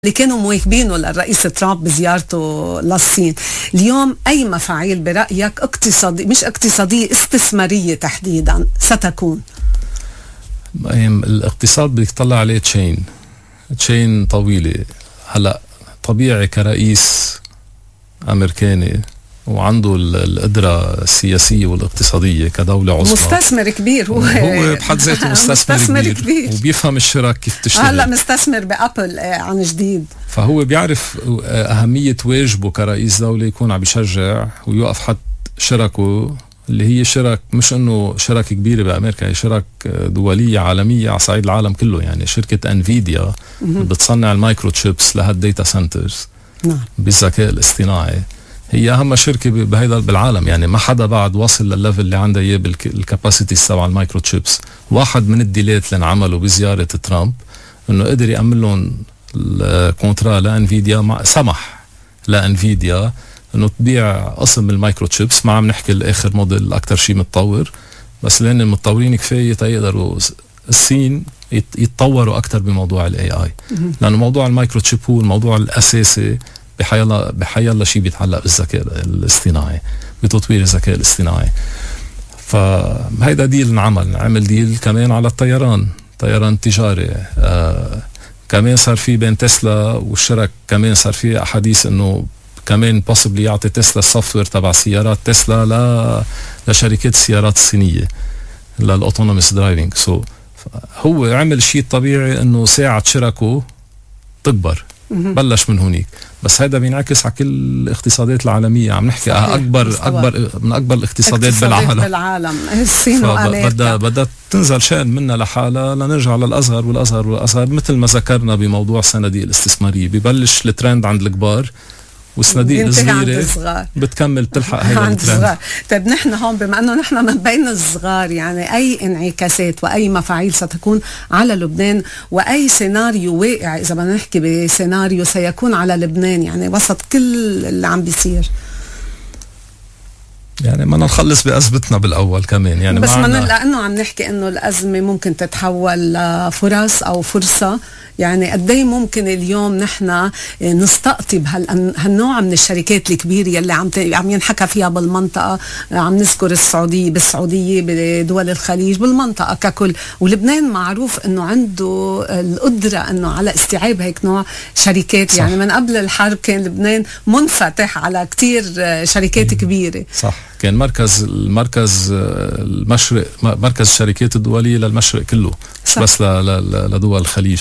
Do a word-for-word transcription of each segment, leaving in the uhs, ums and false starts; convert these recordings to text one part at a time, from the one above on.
اللي كانوا مواكبينه للرئيس ترامب بزيارته للصين. اليوم أي مفاعيل برأيك اقتصادي مش اقتصادية استثمارية تحديدا ستكون؟ الاقتصاد بدك تطلع عليه تشين تشين طويلة. هلأ طبيعي كرئيس أمريكاني وعنده القدرة السياسية والاقتصادية كدولة عظمى، مستثمر كبير هو هو بحد ذاته مستثمر, مستثمر كبير, كبير وبيفهم الشراك كيف تشتغل. هلا مستثمر بأبل عن جديد، فهو بيعرف أهمية واجبه كرئيس دولة يكون عم بيشجع ويوقف حد شركه اللي هي شرك، مش انه شركة كبيرة بأمريكا، هي شرك دولية عالمية على صعيد العالم كله. يعني شركة انفيديا بتصنع المايكرو تشيبس لهالديتا سنترز بالذكاء الاصطناعي، هي أهم شركة بهيدا بالعالم. يعني ما حدا بعد واصل للليفل اللي عنده إياه بالكاباسيتيز تبع المايكرو تشيبس. واحد من الديلات اللي انعملوا بزيارة ترامب إنه قدر يعمل لهم الكونترا لانفيديا، مع سمح لانفيديا إنه تبيع قسم المايكرو تشيبس. ما عم نحكي الآخر موديل أكتر شيء متطور، بس لأن المتطورين كفاية تيقدروا الصين يتطوروا أكتر بموضوع الاي اي، لأنه موضوع المايكرو تشيب هو الموضوع الأساسي بحيالله بحيالله شيء بيتعلق بالذكاء الاصطناعي، بتطوير الذكاء الاصطناعي. فهيدا ديل انعمل. عمل ديل كمان على الطيران، طيران تجاري. آه كمان صار في بين تسلا والشرك، كمان صار في أحاديث إنه كمان possibly يعطي تسلا السوفت وير تبع سيارات تسلا ل لشركات السيارات الصينية للأوتونوموس درايفنج. سو هو عمل الشيء الطبيعي إنه ساعة شركه تكبر، بلش من هونيك. بس هذا بينعكس على كل الاقتصادات العالمية. عم نحكي أكبر مستوى. أكبر من أكبر الاقتصادات بالعالم بالعالم الصين وأمريكا. بدها بدها تنزل شأن منها لحالها لنرجع للأصغر والأصغر والأصغر، مثل ما ذكرنا بموضوع الصناديق الاستثمارية. ببلش الترند عند الكبار والصناديق الصغيرة بتكمل تلحق هيدا الترند. طيب نحن هون بما انه نحن من بين الصغار، يعني اي انعكاسات واي مفاعيل ستكون على لبنان، واي سيناريو واقع اذا بدنا نحكي بسيناريو سيكون على لبنان يعني وسط كل اللي عم بيصير؟ يعني ما نخلص بأزمتنا بالأول كمان. يعني بس ما لأنه عم نحكي إنه الأزمة ممكن تتحول لفرص أو فرصة. يعني قدي ممكن اليوم نحن نستقطب هالنوع من الشركات الكبيرة يلي عم عم ينحكى فيها بالمنطقة. عم نذكر السعودية بالسعودية بدول الخليج بالمنطقة ككل، ولبنان معروف إنه عنده القدرة إنه على استيعاب هيك نوع شركات. صح. يعني من قبل الحرب كان لبنان منفتح على كتير شركات كبيرة. صح، كان مركز المركز المشرق، مركز الشركات الدولية للمشرق كله، مش بس لدول الخليج.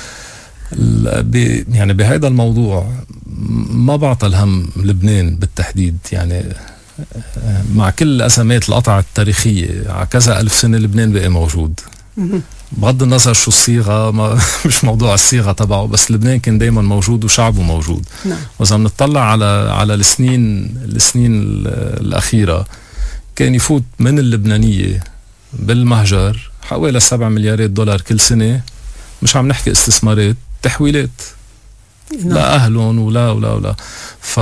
يعني بهذا الموضوع ما بعطى الهم لبنان بالتحديد. يعني مع كل الأزمات القطع التاريخية على كذا ألف سنة لبنان بقى موجود، بغض النظر شو الصيغة. ما مش موضوع الصيغة تبعه، بس لبنان كان دايما موجود وشعبه موجود. نعم. وإذا بنطلع على على السنين السنين الأخيرة، كان يفوت من اللبنانية بالمهجر حوالي سبع مليارات دولار كل سنة. مش عم نحكي استثمارات، تحويلات. نعم. لأهلهم ولا ولا ولا ف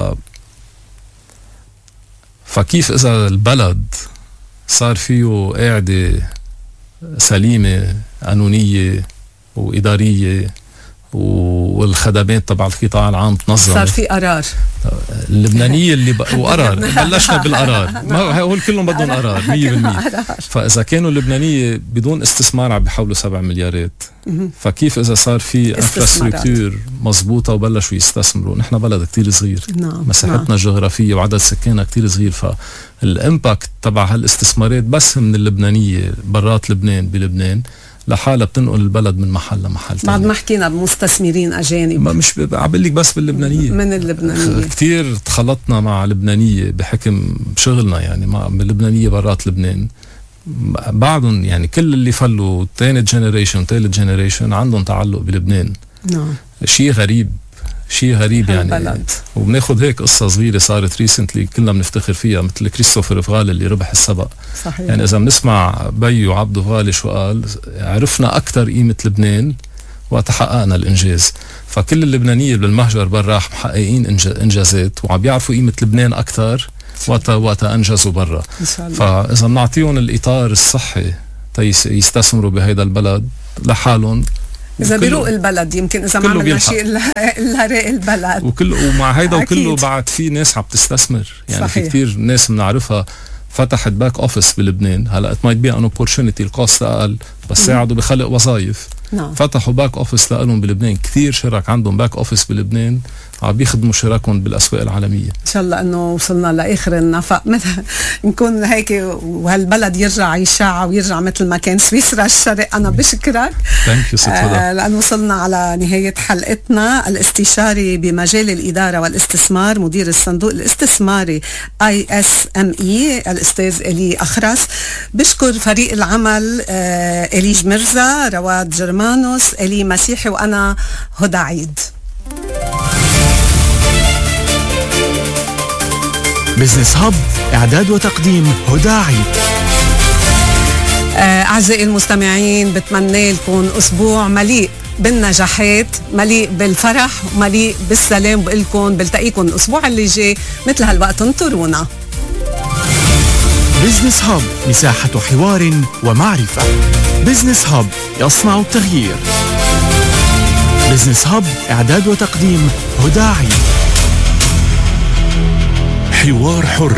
فكيف إذا البلد صار فيه قاعدة سليمة قانونية وإدارية والخدمات تبع القطاع العام تنظم، صار في قرار اللبنانية اللي ب... وقرار بلشنا بالقرار. ما هول كلهم بدهم قرار مية بالمية. فإذا كانوا اللبنانية بدون استثمار عم بيحولوا سبع مليارات، فكيف إذا صار في انفراستراكتور مزبوطة وبلشوا يستثمروا؟ نحن بلد كتير صغير. نعم. مساحتنا نعم. الجغرافية وعدد سكاننا كتير صغير، فالإمباكت تبع هالاستثمارات بس من اللبنانية برات لبنان بلبنان لحالة بتنقل البلد من محل لمحل. بعد ما حكينا بمستثمرين أجانب، ما مش عبالك بس باللبنانية، من اللبنانية كتير تخلطنا مع لبنانية بحكم شغلنا. يعني مع اللبنانية برات لبنان بعدهم، يعني كل اللي فلوا تاني جنريشن تالت جنريشن عندهم تعلق بلبنان. نعم. شيء غريب، شيء غريب يعني بلد. وبناخد هيك قصة صغيرة صارت ريسنتلي كلنا بنفتخر فيها، مثل كريستوفر فغالي اللي ربح السبق. صحيح. يعني إذا بنسمع بيو عبده فغالي شو قال، عرفنا أكتر قيمة لبنان وتحققنا الإنجاز. فكل اللبنانية بالمهجر برا محققين إنجازات وعم بيعرفوا قيمة لبنان أكتر وقتا وقتا أنجزوا برا. فإذا بنعطيهم الإطار الصحي يستثمروا بهيدا البلد لحالهم إذا بيروق البلد يمكن إذا ما عملنا شيء إلا راق البلد وكله ومع هيدا وكله بعد في ناس عم تستثمر يعني. صحيح. في كتير ناس بنعرفها فتحت باك اوفيس بلبنان. هلا ات مايت بي ان اوبورتونيتي القاص اقل بس ساعدوا بخلق وظائف. نعم. فتحوا باك اوفيس لهم بلبنان. كثير شرك عندهم باك اوفيس بلبنان عم بيخدموا شراكهم بالاسواق العالميه. ان شاء الله انه وصلنا لاخر النفق مثل نكون هيك وهالبلد يرجع يشع ويرجع مثل ما كان سويسرا الشرق. انا بشكرك آه لانه وصلنا على نهايه حلقتنا. الاستشاري بمجال الاداره والاستثمار مدير الصندوق الاستثماري اي اس ام اي الاستاذ إلي أخرس. بشكر فريق العمل آه إليج مرزا، رواد جرمانوس، إلي مسيحي، وانا هدى عيد. بزنس هاب إعداد وتقديم هدى عيد. أعزائي المستمعين بتمنى لكم أسبوع مليء بالنجاحات، مليء بالفرح ومليء بالسلام. بقول لكم بلتقيكم الأسبوع اللي جاي مثل هالوقت، انطرونا. بزنس هاب مساحة حوار ومعرفة. بزنس هاب يصنع التغيير. بزنس هاب إعداد وتقديم هدى عيد. حوار حر.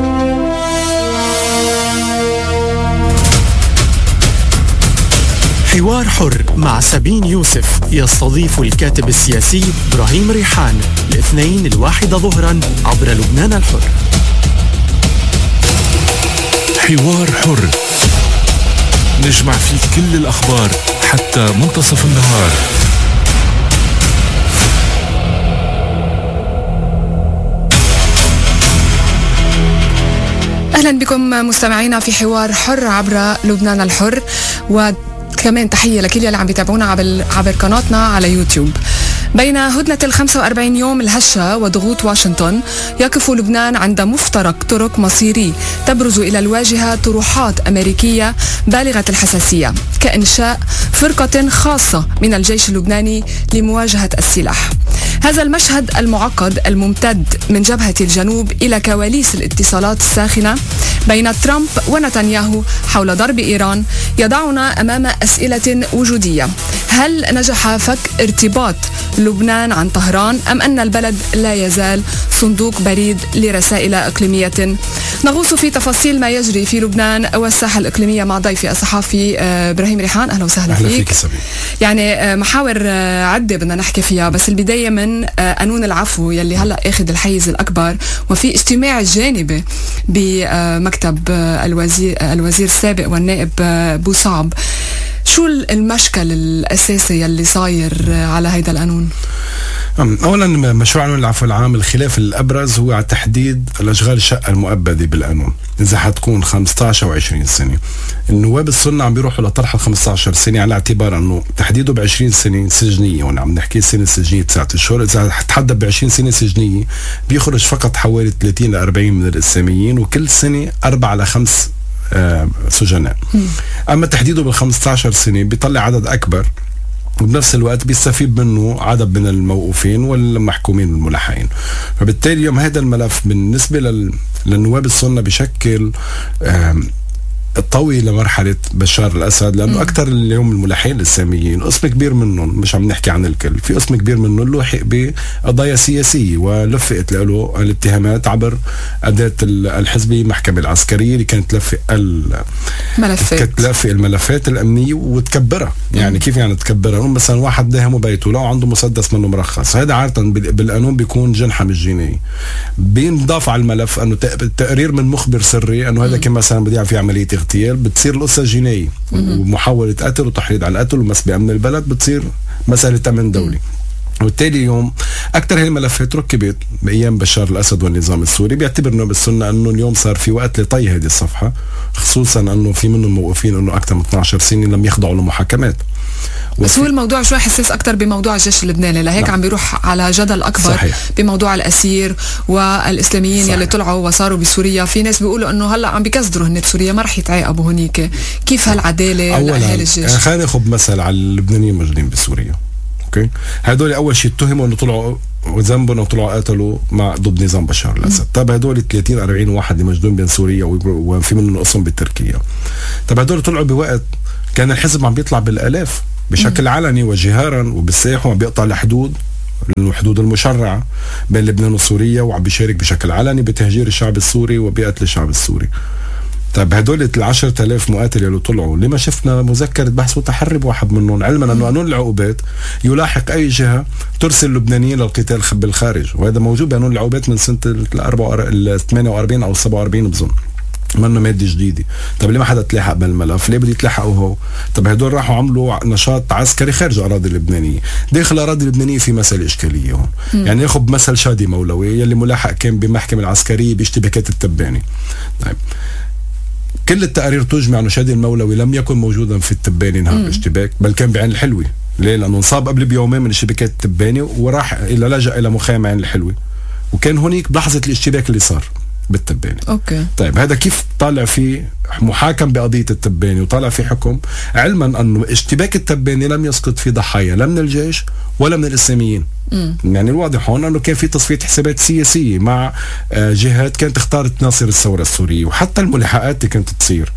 حوار حر مع سابين يوسف يستضيف الكاتب السياسي إبراهيم ريحان الاثنين الواحدة ظهرا عبر لبنان الحر. حوار حر نجمع فيه كل الأخبار حتى منتصف النهار. أهلا بكم مستمعينا في حوار حر عبر لبنان الحر، وكمان تحية لكل اللي عم بيتابعونا عبر, عبر قناتنا على يوتيوب. بين هدنة الخمسة وأربعين يوم الهشة وضغوط واشنطن يقف لبنان عند مفترق طرق مصيري تبرز إلى الواجهة طروحات أمريكية بالغة الحساسية كإنشاء فرقة خاصة من الجيش اللبناني لمواجهة السلاح. هذا المشهد المعقد الممتد من جبهة الجنوب إلى كواليس الاتصالات الساخنة بين ترامب ونتنياهو حول ضرب إيران يضعنا أمام أسئلة وجودية. هل نجح فك ارتباط لبنان عن طهران أم أن البلد لا يزال صندوق بريد لرسائل إقليمية؟ نغوص في تفاصيل ما يجري في لبنان والساحة الإقليمية مع ضيفي الصحفي إبراهيم ريحان. أهلا وسهلا أهلا فيك. فيك يعني محاور عدة بدنا نحكي فيها، بس البداية من قانون العفو يلي هلأ أخذ الحيز الأكبر، وفي اجتماع جانبي بمكتب الوزير الوزير السابق والنائب بوصعب. شو المشكل الأساسي يلي صاير على هيدا القانون؟ أولا مشروع قانون العفو العام الخلاف الأبرز هو على تحديد الأشغال الشقة المؤبدة بالقانون، إذا حتكون خمسة عشر أو عشرين سنة. النواب السنة عم بيروحوا لطرح ال خمسة عشر سنة على اعتبار أنه تحديده ب عشرين سنة سجنية، وأنا عم نحكي سنة سجنية تسعة أشهر. إذا حتحدد ب عشرين سنة سجنية بيخرج فقط حوالي ثلاثين إلى أربعين من الإسلاميين، وكل سنة أربعة إلى خمس آه سجناء. أما تحديده بال خمسة عشر سنة بيطلع عدد أكبر، وبنفس الوقت بيستفيد منه عدد من الموقوفين والمحكومين والملحقين. فبالتالي اليوم هذا الملف بالنسبة لل... للنواب السنة بشكل الطوي لمرحلة بشار الأسد، لأنه أكثر اليوم الملحقين الإسلاميين قسم كبير منهم، مش عم نحكي عن الكل، في قسم كبير منهم لوحق بقضايا سياسية ولفقت له الاتهامات عبر أداة الحزبية المحكمة العسكرية اللي كانت تلفق الملفات كانت تلفق الملفات الأمنية وتكبرها. يعني مم. كيف يعني تكبرها؟ مثلا واحد داهمه بيته لو عنده مسدس منه مرخص، هذا عادة بالقانون بيكون جنحة مش جنائي. بينضاف على الملف أنه تقرير من مخبر سري أنه هذا كان مثلا بدي يعمل في عملية اغتيال، بتصير القصة جنائية، ومحاولة قتل وتحريض على القتل ومس بأمن البلد بتصير مسألة أمن دولي. وبالتالي اليوم أكثر هاي الملفات ركبت بأيام بشار الأسد والنظام السوري. بيعتبر نواب السنة أنه اليوم صار في وقت لطي هذه الصفحة، خصوصا أنه في منهم موقفين أنه أكثر من اثني عشر سنة لم يخضعوا لمحاكمات. بس هو الموضوع شوي حساس أكتر بموضوع الجيش اللبناني، لهيك نعم. عم بيروح على جدل أكبر صحيح. بموضوع الأسير والإسلاميين صحيح. يلي طلعوا وصاروا بسوريا. في ناس بيقولوا أنه هلأ عم بيكسدروا هن بسوريا، ما رح يتعاقبوا هنيك. كيف هالعدالة لأهالي الجيش؟ خلينا ناخذ مثل على اللبنانيين الموجودين بسوريا. اوكي، هدول اول شيء اتهموا انه طلعوا وذنبهم وطلعوا قتلوا مع ضد نظام بشار الاسد. طب هدول ثلاثين أربعين واحد اللي موجودين بين سوريا وفي منهم قسم بتركيا. طب هدول طلعوا بوقت كان الحزب عم بيطلع بالالاف، بشكل علني وجهارا وبالساح، وعم بيقطع الحدود الحدود المشرعة بين لبنان وسوريا، وعم بيشارك بشكل علني بتهجير الشعب السوري وبقتل الشعب السوري. طيب هدول العشرة آلاف مقاتل اللي طلعوا لما شفنا مذكرة بحث وتحري بواحد منهم، علما أنه قانون العقوبات يلاحق أي جهة ترسل اللبنانيين للقتال بالخارج، وهذا موجود بقانون العقوبات من سنة ال ثمانية وأربعين أو سبعة وأربعين بظن، منه مادة جديدة. طب ليه ما حدا تلاحق بالملف؟ ليه بده يتلاحقوا هو؟ طب هدول راحوا عملوا نشاط عسكري خارج الأراضي اللبنانية. داخل الأراضي اللبنانية في مسألة إشكالية هون. م. يعني ياخذ مثل شادي مولوي يلي ملاحق كان بمحكمة العسكرية باشتباكات التباني. طيب كل التقارير تجمع أنه شادي المولوي لم يكن موجودا في التباني نهار الاشتباك، بل كان بعين الحلوة. ليه؟ لأنه انصاب قبل بيومين من اشتباكات التباني وراح إلى لجأ إلى مخيم عين الحلوة، وكان هناك بلحظة الاشتباك اللي صار بالتباني. اوكي. طيب هذا كيف طالع فيه محاكم بقضية التباني وطالع فيه حكم، علما انه اشتباك التباني لم يسقط فيه ضحايا لا من الجيش ولا من الاسلاميين. مم. يعني الواضح هون انه كان في تصفية حسابات سياسية مع جهات كانت اختارت تناصر الثورة السورية، وحتى الملاحقات اللي كانت تصير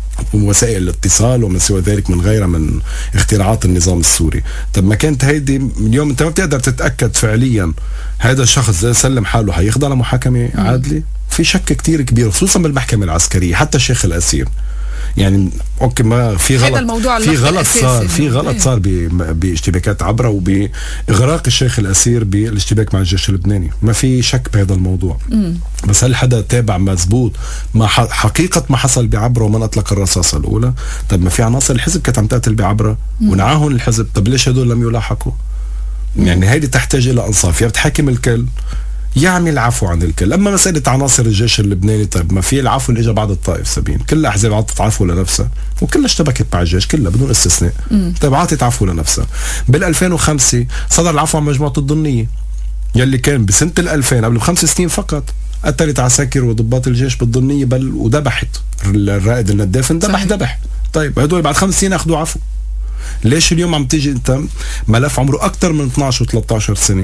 ووسائل الاتصال وما سوى ذلك من غيرها من اختراعات النظام السوري. طب ما كانت هيدي اليوم انت ما بتقدر تتأكد فعليا هذا الشخص سلم حاله هيخضع لمحاكمة عادلة. في شك كتير كبير خصوصا بالمحكمة العسكرية، حتى الشيخ الأسير يعني اوكي ما في غلط في غلط صار في غلط صار باشتباكات عبرة وبإغراق الشيخ الأسير بالاشتباك مع الجيش اللبناني، ما في شك بهذا الموضوع. مم. بس هل حدا تابع مزبوط ما حقيقة ما حصل بعبرة ومن أطلق الرصاصة الأولى؟ طب ما في عناصر الحزب كانت عم تقتل بعبرة ونعاهم الحزب، طب ليش هدول لم يلاحقوا؟ يعني هيدي تحتاج إلى أنصاف، يا بتحاكم الكل يعمل عفو عن الكل. اما مساله عناصر الجيش اللبناني، طيب ما في العفو اللي اجى بعد الطائف سبين، كل احزاب عطت عفو لنفسها وكلها اشتبكت مع الجيش كلها بدون استثناء. طيب عطت عفو لنفسها. بال ألفين وخمسة صدر العفو عن مجموعه الضنيه يلي كان بسنه الألفين قبل بخمس سنين فقط قتلت عساكر وضباط الجيش بالضنيه بل وذبحت الرائد النداف، ذبح ذبح. طيب هدول بعد خمس سنين اخذوا عفو. ليش اليوم عم تيجي انت ملف عمره اكثر من اثنعش وثلاثة عشر سنه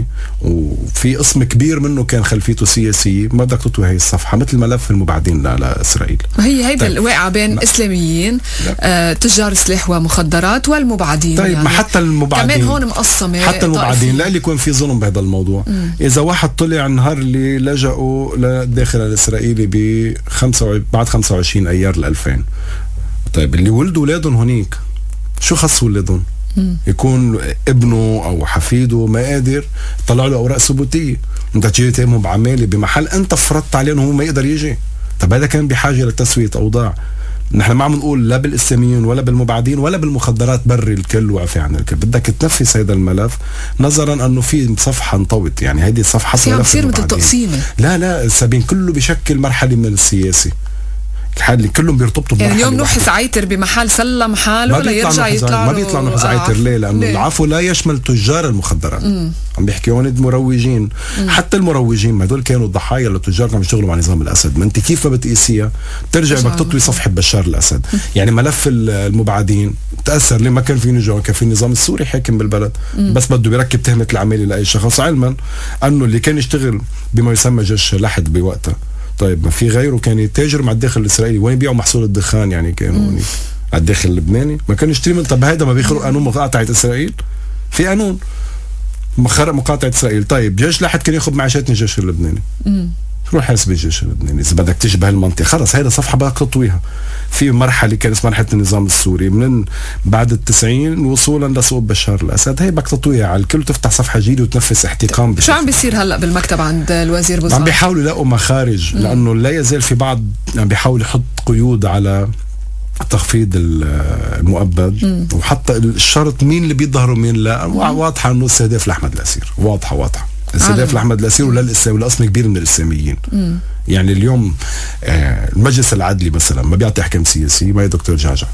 وفي قسم كبير منه كان خلفيته سياسيه ما بدك تطوي هي الصفحه مثل ملف المبعدين لاسرائيل؟ هي هيدا طيب. الواقعه بين لا. اسلاميين آه تجار سلاح ومخدرات والمبعدين. طيب يعني ما حتى المبعدين كمان هون مقسمه حتى المبعدين لا اللي يكون في ظلم بهذا الموضوع. مم. اذا واحد طلع النهار اللي لجأوا للداخل الاسرائيلي ب بعد خمسة وعشرين ايار الألفين، طيب اللي ولدوا اولادهم هنيك شو خص ولدهم؟ يكون ابنه او حفيده ما قادر طلع له اوراق ثبوتيه، انت تجي تهمه بعماله بمحل انت فرضت عليه انه هو ما يقدر يجي. طب هذا كان بحاجه لتسويه اوضاع. نحن ما عم نقول لا بالاسلاميين ولا بالمبعدين ولا بالمخدرات بري الكل وعفي عن الكل، بدك تنفذ هذا الملف نظرا انه في صفحه انطوت. يعني هذه الصفحه صار بتصير مثل تقسيمه. لا لا سابين كله بشكل مرحله من السياسي، الحال كلهم بيرتبطوا يعني اليوم نحس عيتر بمحل سلم حاله ولا يرجع يطلع ما بيطلع نحس آه. عيتر ليه؟ لانه ليه؟ العفو لا يشمل تجار المخدرات. مم. عم بيحكي هون المروجين. مم. حتى المروجين ما هدول كانوا ضحايا للتجار كانوا بيشتغلوا مع نظام الاسد. ما انت كيف ما بتقيسيها بترجع بدك تطوي صفحه بشار الاسد. مم. يعني ملف المبعدين تاثر ليه؟ ما كان في نجوم، كان في النظام السوري حاكم بالبلد. مم. بس بده بيركب تهمه العماله لاي شخص، علما انه اللي كان يشتغل بما يسمى جيش لحد بوقتها طيب ما في غيره كان يتاجر مع الداخل الاسرائيلي وين يبيعوا محصول الدخان. يعني كانوا هونيك على الداخل اللبناني ما كان يشتري من. طب هيدا ما بيخرق قانون مقاطعه اسرائيل؟ في قانون مخرق مقاطعه اسرائيل. طيب جيش لحد كان ياخذ معاشات الجيش اللبناني. امم روح حاسب الجيش اللبناني اذا بدك تشبه المنطقه. خلص هيدا صفحه بدك تطويها. في مرحله كانت اسمها مرحله النظام السوري من بعد التسعين وصولا لسقوط بشار الاسد، هي بدك تطويها على الكل وتفتح صفحه جديده وتنفذ احتقان. شو عم بيصير هلا بالمكتب عند الوزير بوزار؟ عم بيحاولوا يلاقوا مخارج لانه لا يزال في بعض عم بيحاول يحط قيود على تخفيض المؤبد. مم. وحتى الشرط مين اللي بيظهروا مين لا. واضحه انه استهداف لاحمد الاسير، واضحه واضحه استهداف لاحمد الاسير ولا الاسلام ولا قسم كبير من الاسلاميين. مم. يعني اليوم آه المجلس العدلي مثلا ما بيعطي احكام سياسي، ما هي دكتور جعجع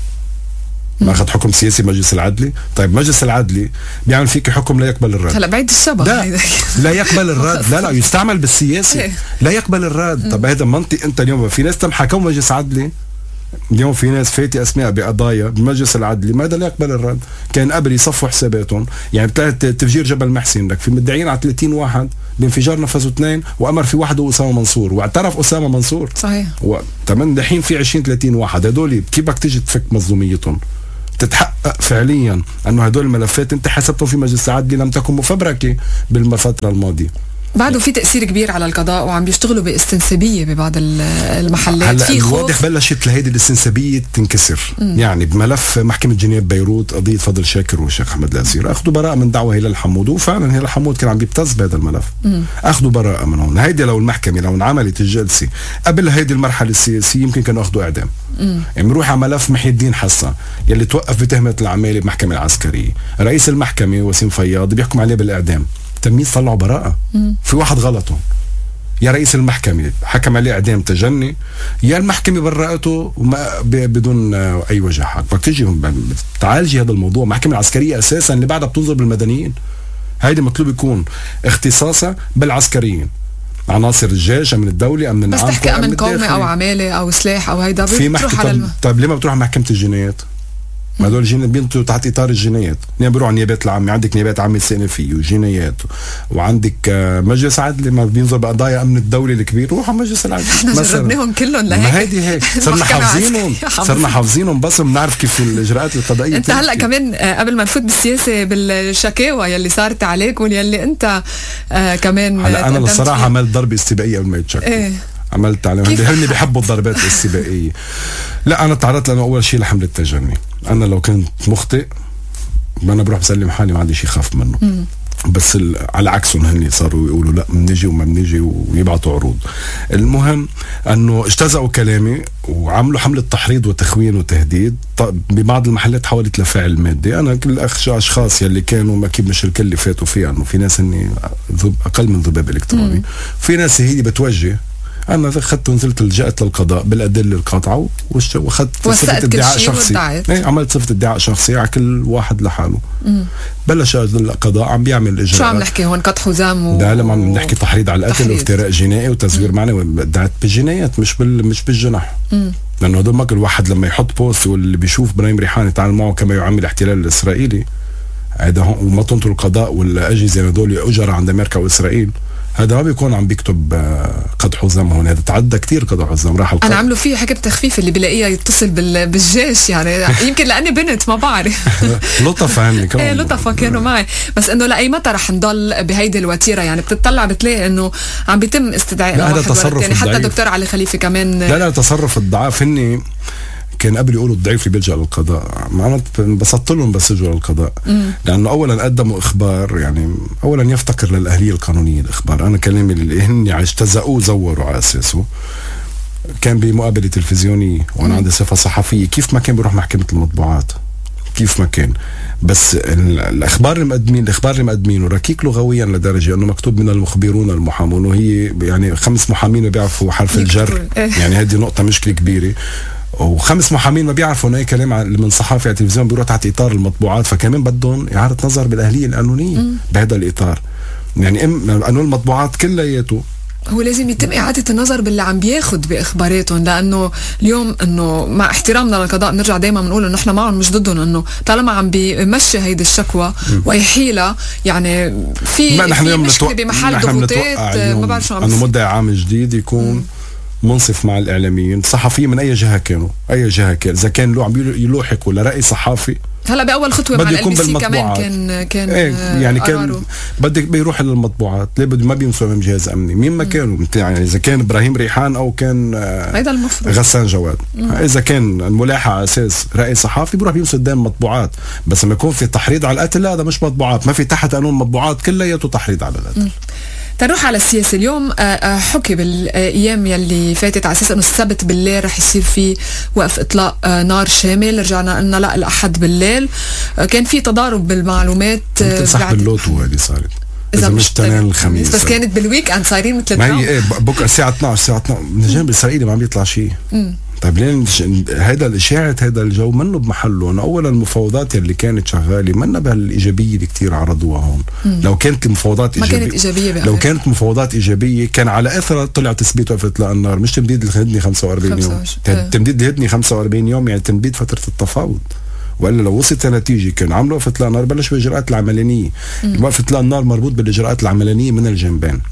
ما اخذ حكم سياسي مجلس العدلي. طيب مجلس العدلي بيعمل فيك حكم لا يقبل الرد. هلا بعيد السبب لا, لا يقبل الرد. لا لا يستعمل بالسياسي لا يقبل الرد. طب هذا منطق. انت اليوم في ناس تم حكم مجلس عدلي، اليوم في ناس فاتي اسماء بقضايا بالمجلس العدلي ما هذا لا يقبل الرد. كان قبل يصفوا حساباتهم. يعني بتلاقي تفجير جبل محسن لك في مدعيين على ثلاثين واحد بانفجار نفذوا اثنين وامر في واحد اسامه منصور واعترف اسامه منصور صحيح. وتمن دحين في عشرين ثلاثين واحد هدول كيف بدك تيجي تفك مظلوميتهم؟ تتحقق فعليا انه هدول الملفات انت حسبتهم في مجلس العدل لم تكن مفبركه بالفتره الماضيه. بعده في تأثير كبير على القضاء وعم بيشتغلوا باستنسابية ببعض المحلات. هلا في الواضح بلشت لهيدي الاستنسابية تنكسر. مم. يعني بملف محكمة جنيف بيروت قضية فضل شاكر والشيخ أحمد الأزير أخذوا براءة من دعوة هلال حمود، وفعلا هلال حمود كان عم بيبتز بهذا الملف. مم. أخذوا براءة من هون. هيدي لو المحكمة لو انعملت الجلسة قبل هيدي المرحلة السياسية يمكن كانوا أخذوا إعدام. يعني بنروح على ملف محي الدين حسن يلي توقف بتهمة العمالة بمحكمة العسكرية، رئيس المحكمة وسيم فياض بيحكم عليه بالإعدام، تمييز طلعوا براءة. مم. في واحد غلطه، يا رئيس المحكمة حكم عليه إعدام تجني، يا المحكمة برأته وما بدون أي وجه حق. بدك تيجي تعالجي هذا الموضوع. المحكمة العسكرية أساسا اللي بعدها بتنظر بالمدنيين، هيدي مطلوب يكون اختصاصها بالعسكريين، عناصر الجيش من الدولة أمن العام. بس تحكي أمن قومي أو عمالة أو سلاح أو هيدا بتروح على الم... طيب ليه ما بتروح محكمة الجنايات؟ ما هدول الجنايات بينطوا تحت اطار الجنايات، يعني بيروحوا على النيابات العامه، عندك نيابات عامه استئنافيه وجنايات، وعندك مجلس عدل ما بينظر بقضايا امن الدوله الكبير، روحوا على مجلس العدل. احنا جربناهم كلهم لهيك. ما هيدي هيك صرنا حافظينهم صرنا حافظينهم بس بنعرف كيف الاجراءات القضائيه. انت هلا كمان قبل ما نفوت بالسياسه بالشكاوى يلي صارت عليك واللي انت آه كمان هلا انا الصراحه عملت ضربه استباقيه قبل ما يتشكوا. ايه عملت عليهم، هن بيحبوا الضربات الاستباقيه. لا انا تعرضت لانه اول شيء لحمله التجني. انا لو كنت مخطئ ما انا بروح بسلم حالي، ما عندي شيء خاف منه. مم. بس على عكسهم هن صاروا يقولوا لا بنجي وما بنجي ويبعتوا عروض. المهم انه اجتزأوا كلامي وعملوا حمله تحريض وتخوين وتهديد ببعض المحلات حولت لفعل مادي. انا كل الاشخاص يلي كانوا اكيد مش الكل اللي فاتوا فيها، انه في ناس اني اقل من ذباب الكتروني، مم. في ناس هي بتوجه. أنا أخذت ونزلت لجأت للقضاء بالأدلة القاطعة وأخذت صفة ادعاء شخصي. ايه عملت صفة ادعاء شخصي على كل واحد لحاله. مم. بلش القضاء عم بيعمل إجراءات. شو عم نحكي هون؟ قط حزام و... ده لما عم نحكي تحريض على القتل وافتراء جنائي وتزوير معنوي، ادعت بالجنايات مش بال مش بالجنح. مم. لأنه هدول ما كل واحد لما يحط بوست واللي بيشوف ابراهيم ريحان يتعامل معه كما يعامل الاحتلال الإسرائيلي، هذا وما تنطر القضاء والأجهزة هدول أجر عند أمريكا وإسرائيل، هذا ما بيكون عم بيكتب قد حزام هون، هذا تعدى كتير قد حزام راح القضاء. انا عملوا فيه حكي بتخفيف اللي بلاقيها يتصل بالجيش، يعني يمكن لاني بنت ما بعرف. لطفة هني كمان. ايه لطفة كانوا معي، بس انه لاي متى رح نضل بهيدي الوتيره؟ يعني بتطلع بتلاقي انه عم بيتم استدعاء هذا تصرف يعني حتى دكتور علي خليفه كمان. لا لا تصرف الضعاف. هني كان قبل يقولوا الضعيف اللي بيلجأ للقضاء، ما انا انبسطت لهم بس اجوا للقضاء. مم. لانه اولا قدموا اخبار، يعني اولا يفتقر للاهليه القانونيه الاخبار. انا كلامي اللي هن اجتزأوه زوروا على اساسه كان بمقابله تلفزيونيه وانا عندي صفه صحفيه، كيف ما كان بيروح محكمه المطبوعات كيف ما كان. بس الاخبار المقدمين الاخبار اللي مقدمينه ركيك لغويا لدرجه انه مكتوب من المخبرون المحامون، وهي يعني خمس محامين بيعرفوا حرف الجر. يعني هذه نقطه مشكله كبيره، وخمس محامين ما بيعرفوا اي كلام من صحافي على التلفزيون بيروح تحت اطار المطبوعات، فكمان بدهم اعاده نظر بالاهليه القانونيه بهذا الاطار. يعني ام قانون المطبوعات كلياته هو لازم يتم إعادة النظر باللي عم بياخد بإخباراتهم، لأنه اليوم إنه مع احترامنا للقضاء بنرجع دايما بنقول إنه إحنا معهم مش ضدهم، إنه طالما عم بيمشي هيدي الشكوى ويحيلها، يعني في في مشكلة بمحل ضغوطات ما بعرف شو عم إنه مدعي عام جديد يكون مم. منصف مع الإعلاميين صحفيين من أي جهة كانوا أي جهة كان، إذا كان له عم يلوحقوا لرأي صحافي. هلا باول خطوه مع الام بي سي كمان كان كان ايه يعني كان بدك بيروح للمطبوعات، ليه بده ما بيمسوا من جهاز امني مين ما كانوا، يعني اذا كان ابراهيم ريحان او كان هيدا المفروض غسان جواد. مم. اذا كان الملاحه على اساس راي صحافي بيروح بيمسوا قدام المطبوعات، بس لما يكون في تحريض على القتل هذا مش مطبوعات، ما في تحت قانون مطبوعات كلياته تحريض على القتل. تروح على السياسة اليوم. حكي بالأيام يلي فاتت على أساس أنه السبت بالليل رح يصير في وقف إطلاق نار شامل، رجعنا قلنا لا الأحد بالليل. كان في تضارب بالمعلومات، سحب اللوتو هذه صارت إذا مش تنين الخميس، بس كانت بالويك أند صايرين مثل ما هي. إيه بكره الساعة اثنعش الساعة اثنعش من الجانب الإسرائيلي ما عم بيطلع شيء. طيب لين هيدا الإشاعة هيدا الجو منه بمحله. أنا أولا المفاوضات اللي كانت شغالة منا بهالإيجابية اللي كتير عرضوها هون. مم. لو كانت المفاوضات إيجابية, كانت إيجابية لو كانت مفاوضات إيجابية كان على أثرها طلع تثبيت وقف إطلاق النار، مش تمديد الهدنة خمسة وأربعين يوم. تمديد الهدنة خمسة وأربعين يوم يعني تمديد فترة التفاوض، والا لو وصلت نتيجه كان عملوا وقف اطلاق النار بلش بالاجراءات العملانيه. وقف اطلاق النار مربوط بالاجراءات العملانيه من الجنبين.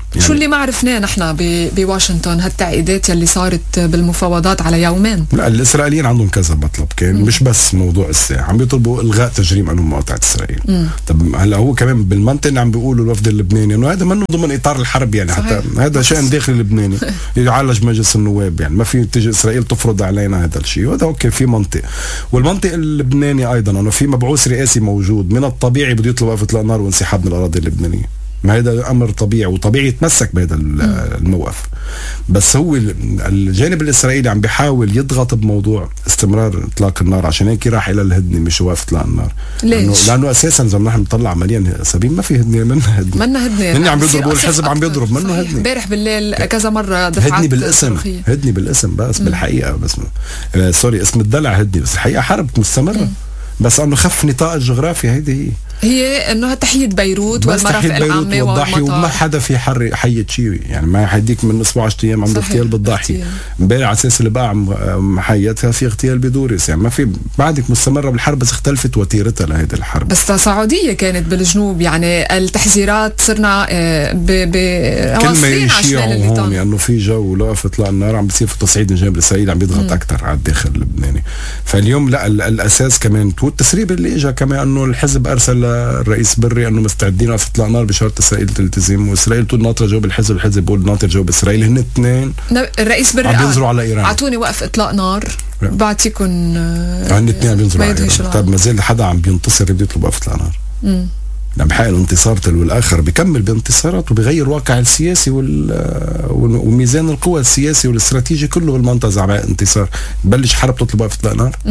يعني شو اللي ما عرفناه نحن بواشنطن هالتعقيدات يلي صارت بالمفاوضات على يومين؟ لا الاسرائيليين عندهم كذا مطلب كان مم. مش بس موضوع الساعه، عم بيطلبوا الغاء تجريم قانون مقاطعه اسرائيل. مم. طب هلا هو كمان بالمنطقه اللي عم بيقولوا الوفد اللبناني انه هذا منه ضمن اطار الحرب يعني صحيح. حتى هذا شأن داخلي لبناني يعالج مجلس النواب، يعني ما في تيجي اسرائيل تفرض علينا هذا الشيء، وهذا اوكي في منطق. والمنطق اللبناني ايضا انه في مبعوث رئاسي موجود من الطبيعي بده يطلب وقف اطلاق نار وانسحاب من الاراضي اللبنانيه، ما هذا امر طبيعي وطبيعي يتمسك بهذا الموقف. بس هو الجانب الاسرائيلي عم بيحاول يضغط بموضوع استمرار اطلاق النار، عشان هيك راح الى الهدنه مش وقف اطلاق النار. ليش؟ لانه, لأنه اساسا اذا نحن نطلع عمليا سبيل ما في هدنه، منها هدنه منها هدنه هن عم بيضربوا الحزب عم بيضرب منه هدنه. امبارح بالليل كذا مره دفعات هدنه بالاسم صرخية. هدنه بالاسم بس مم. بالحقيقه بس آه سوري اسم الدلع هدنه، بس الحقيقه حرب مستمره. مم. بس انه خف نطاق الجغرافيا هيدي هي هي انه تحية بيروت والمرافق العامه والضاحيه وما حدا في حر حية شيء، يعني ما حديك من اسبوع عشرة ايام عنده اغتيال بالضاحيه، امبارح على اساس البقاع محيتها في اغتيال بدورس، يعني ما في بعدك مستمره بالحرب بس اختلفت وتيرتها لهيدي الحرب. بس تصاعديه كانت بالجنوب، يعني التحذيرات صرنا ب ب كل ما يشيعوا هون يعني انه في جو لوقف اطلاق النار عم بيصير في تصعيد من جانب اسرائيل عم بيضغط اكثر على الداخل اللبناني. فاليوم لا الاساس كمان والتسريب اللي اجى كمان انه الحزب ارسل الرئيس بري انه مستعدين وقف اطلاق نار بشرط اسرائيل تلتزم، واسرائيل طول ناطره جواب الحزب، الحزب بيقول ناطر جواب اسرائيل، هن اثنين الرئيس بري عم بينظروا على ايران، اعطوني وقف اطلاق نار بعطيكم هن اثنين عم بينظروا على ايران. طيب ما زال حدا عم بينتصر بده يطلب وقف اطلاق نار، امم لما بحقق الانتصار تلو الاخر بيكمل بانتصارات وبيغير واقع السياسي وميزان القوى السياسي والاستراتيجي كله بالمنطقه زعما انتصار، بلش حرب تطلب وقف اطلاق نار.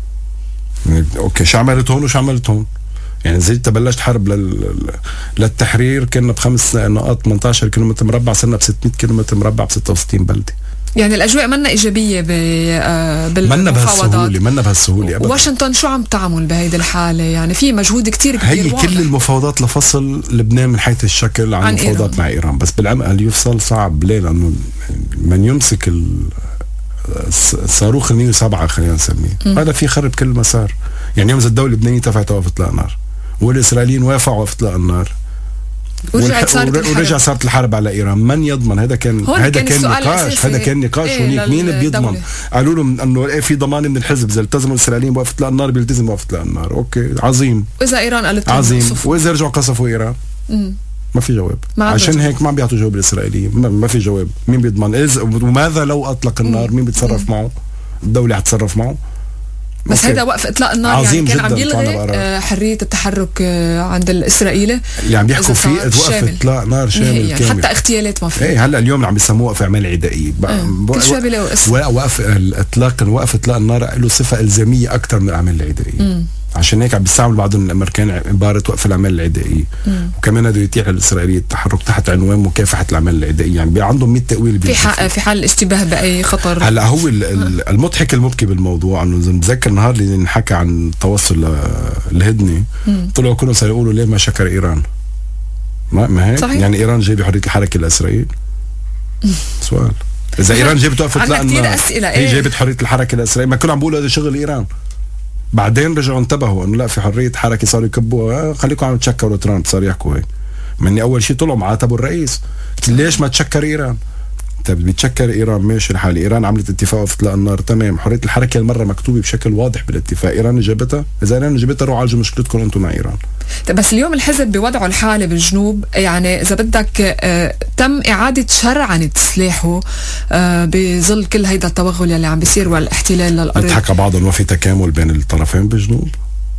اوكي شو عملت هون وشو عملت هون؟ يعني زي تبلشت حرب لل... للتحرير كنا بخمس نقاط ثمانية عشر كيلومتر مربع، صرنا ب ستمية كيلومتر مربع ب ستة وستين بلده. يعني الاجواء منا ايجابيه ب آه بالمفاوضات، منا بهالسهوله منا بهالسهوله ابدا. واشنطن شو عم تعمل بهيدي الحاله؟ يعني في مجهود كتير كبير هي واضح. كل المفاوضات لفصل لبنان من حيث الشكل عن, عن المفاوضات إيران. مع ايران، بس بالعمل يفصل صعب. ليه؟ لانه من يمسك الصاروخ مية وسبعة خلينا نسميه هذا في خرب كل مسار. يعني يوم الدوله اللبنانيه دفعت وقف اطلاق نار والاسرائيليين وافقوا وقف اطلاق النار ورجعت صارت ورجع صارت الحرب على ايران، من يضمن؟ هذا كان هذا كان, كان نقاش هذا كان نقاش إيه هونيك مين بيضمن؟ قالوا لهم انه ايه في ضمان من الحزب اذا التزموا الاسرائيليين بوقف اطلاق النار بيلتزموا بوقف اطلاق النار. اوكي عظيم. واذا ايران قالت عظيم، واذا رجعوا قصفوا ايران مم. ما في جواب. عشان هيك ما عم بيعطوا جواب الاسرائيليين، ما في جواب. مين بيضمن؟ وماذا لو اطلق النار؟ مين بيتصرف معه؟ الدوله حتصرف معه. بس هذا وقف اطلاق النار يعني كان عم يلغي حريه التحرك عند الاسرائيلي اللي عم يحكوا فيه وقف اطلاق نار شامل يعني كامل. حتى اغتيالات ما في. ايه هلا اليوم عم بيسموه وقف اعمال عدائيه. كل شوي بيلاقوا اسم. وقف الاطلاق وقف اطلاق النار له صفه الزاميه اكثر من الاعمال العدائيه. عشان هيك عم بيستعمل بعضهم الامريكان عباره وقف الاعمال العدائيه، وكمان هذا يتيح للاسرائيليين التحرك تحت عنوان مكافحه الاعمال العدائيه. يعني عندهم مية تاويل في حق في حال الاشتباه باي خطر. هلا هو المضحك المبكي بالموضوع انه اذا متذكر النهار اللي انحكى عن التوصل للهدنه طلعوا كلهم صاروا يقولوا ليه ما شكر ايران؟ ما, ما هيك؟ يعني ايران جايبه حريه الحركه لاسرائيل؟ سؤال. اذا ايران جابت وقف اطلاق النار هي جابت حريه الحركه لاسرائيل، ما كلهم عم بيقولوا هذا شغل ايران. بعدين رجعوا انتبهوا انه لا في حريه حركه، صاروا يكبوها. خليكم عم تشكروا ترامب، صار يحكوا هيك. مني اول شيء طلعوا معاتبوا الرئيس، ليش ما تشكر ايران؟ طيب بتشكر ايران ماشي الحال، ايران عملت اتفاق وقف اطلاق النار تمام، حريه الحركه المره مكتوبه بشكل واضح بالاتفاق، ايران جابتها، اذا ايران جابتها روحوا عالجوا مشكلتكم انتم مع ايران. بس اليوم الحزب بوضعه الحالي بالجنوب يعني اذا بدك آه تم اعاده شرعنه سلاحه آه بظل كل هيدا التوغل اللي عم بيصير والاحتلال للارض. بتحكى بعضهم وفي تكامل بين الطرفين بالجنوب.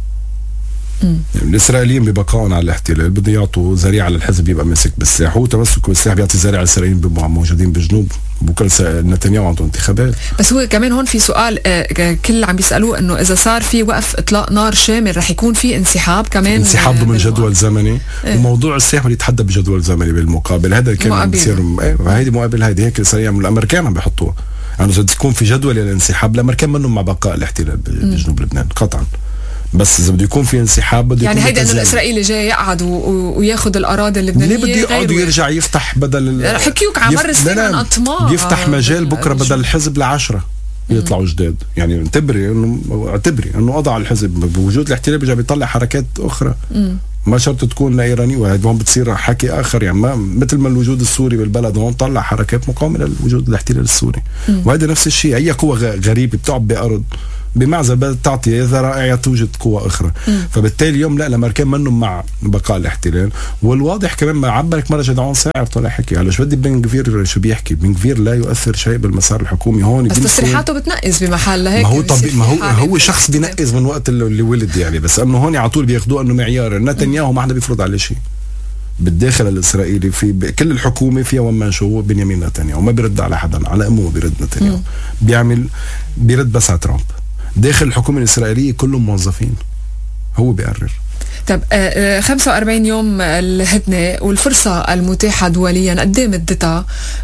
يعني الاسرائيليين ببقائهم على الاحتلال بده يعطوا ذريعه للحزب يبقى ماسك بالسلاح، هو تمسكه بالسلاح بيعطي ذريعه للاسرائيليين بيبقوا موجودين بالجنوب. بكره نتنياهو عنده انتخابات. بس هو كمان هون في سؤال آه كل عم بيسالوه انه اذا صار في وقف اطلاق نار شامل رح يكون في انسحاب كمان، انسحاب ضمن جدول زمني. إيه؟ وموضوع السلاح بده يتحدى بجدول زمني بالمقابل، هذا كان عم بيصير. هيدي مقابل هيدي هيك الاسرائيليين الامريكان عم بيحطوها، يعني اذا تكون في جدول للانسحاب الامريكان منهم مع بقاء الاحتلال بجنوب لبنان قطعا. بس اذا بده يكون في انسحاب بده يعني هيدا انه الاسرائيلي جاي يقعد وياخذ الاراضي اللبنانيه، ليه بده يقعد ويرجع يفتح بدل حكيوك على مر السنين من اطماع يفتح مجال بكره بدل الحزب لعشرة يطلعوا جداد. يعني اعتبري انه اعتبري انه وضع الحزب بوجود الاحتلال بيرجع بيطلع حركات اخرى. مم. ما شرط تكون ايراني، وهذا هون بتصير حكي اخر يعني ما مثل ما الوجود السوري بالبلد هون طلع حركات مقاومه للوجود الاحتلال السوري، وهذا نفس الشيء. اي قوه غريبه بتقعد بارض بمعزل بدها تعطي اذا رائعه توجد قوه اخرى. مم. فبالتالي اليوم لا الامريكان منهم مع بقاء الاحتلال. والواضح كمان ما عبرك مره جدعون ساعر طلع حكي على شو بدي بن غفير شو بيحكي. بن غفير لا يؤثر شيء بالمسار الحكومي هون، بس تصريحاته بتنقز بمحل لهيك. ما هو طبيعي، ما هو هو شخص بينقز من وقت اللي ولد يعني، بس انه هون على طول بياخذوه انه معيار. نتنياهو ما حدا بيفرض عليه شيء بالداخل الاسرائيلي، في كل الحكومه فيها وما شو بنيامين نتنياهو ما بيرد على حدا، على امه بيرد نتنياهو، بيعمل بيرد بس على ترامب. داخل الحكومة الإسرائيلية كلهم موظفين، هو بيقرر. طب خمسة وأربعين يوم الهدنة والفرصة المتاحة دوليا قد ايه مدتها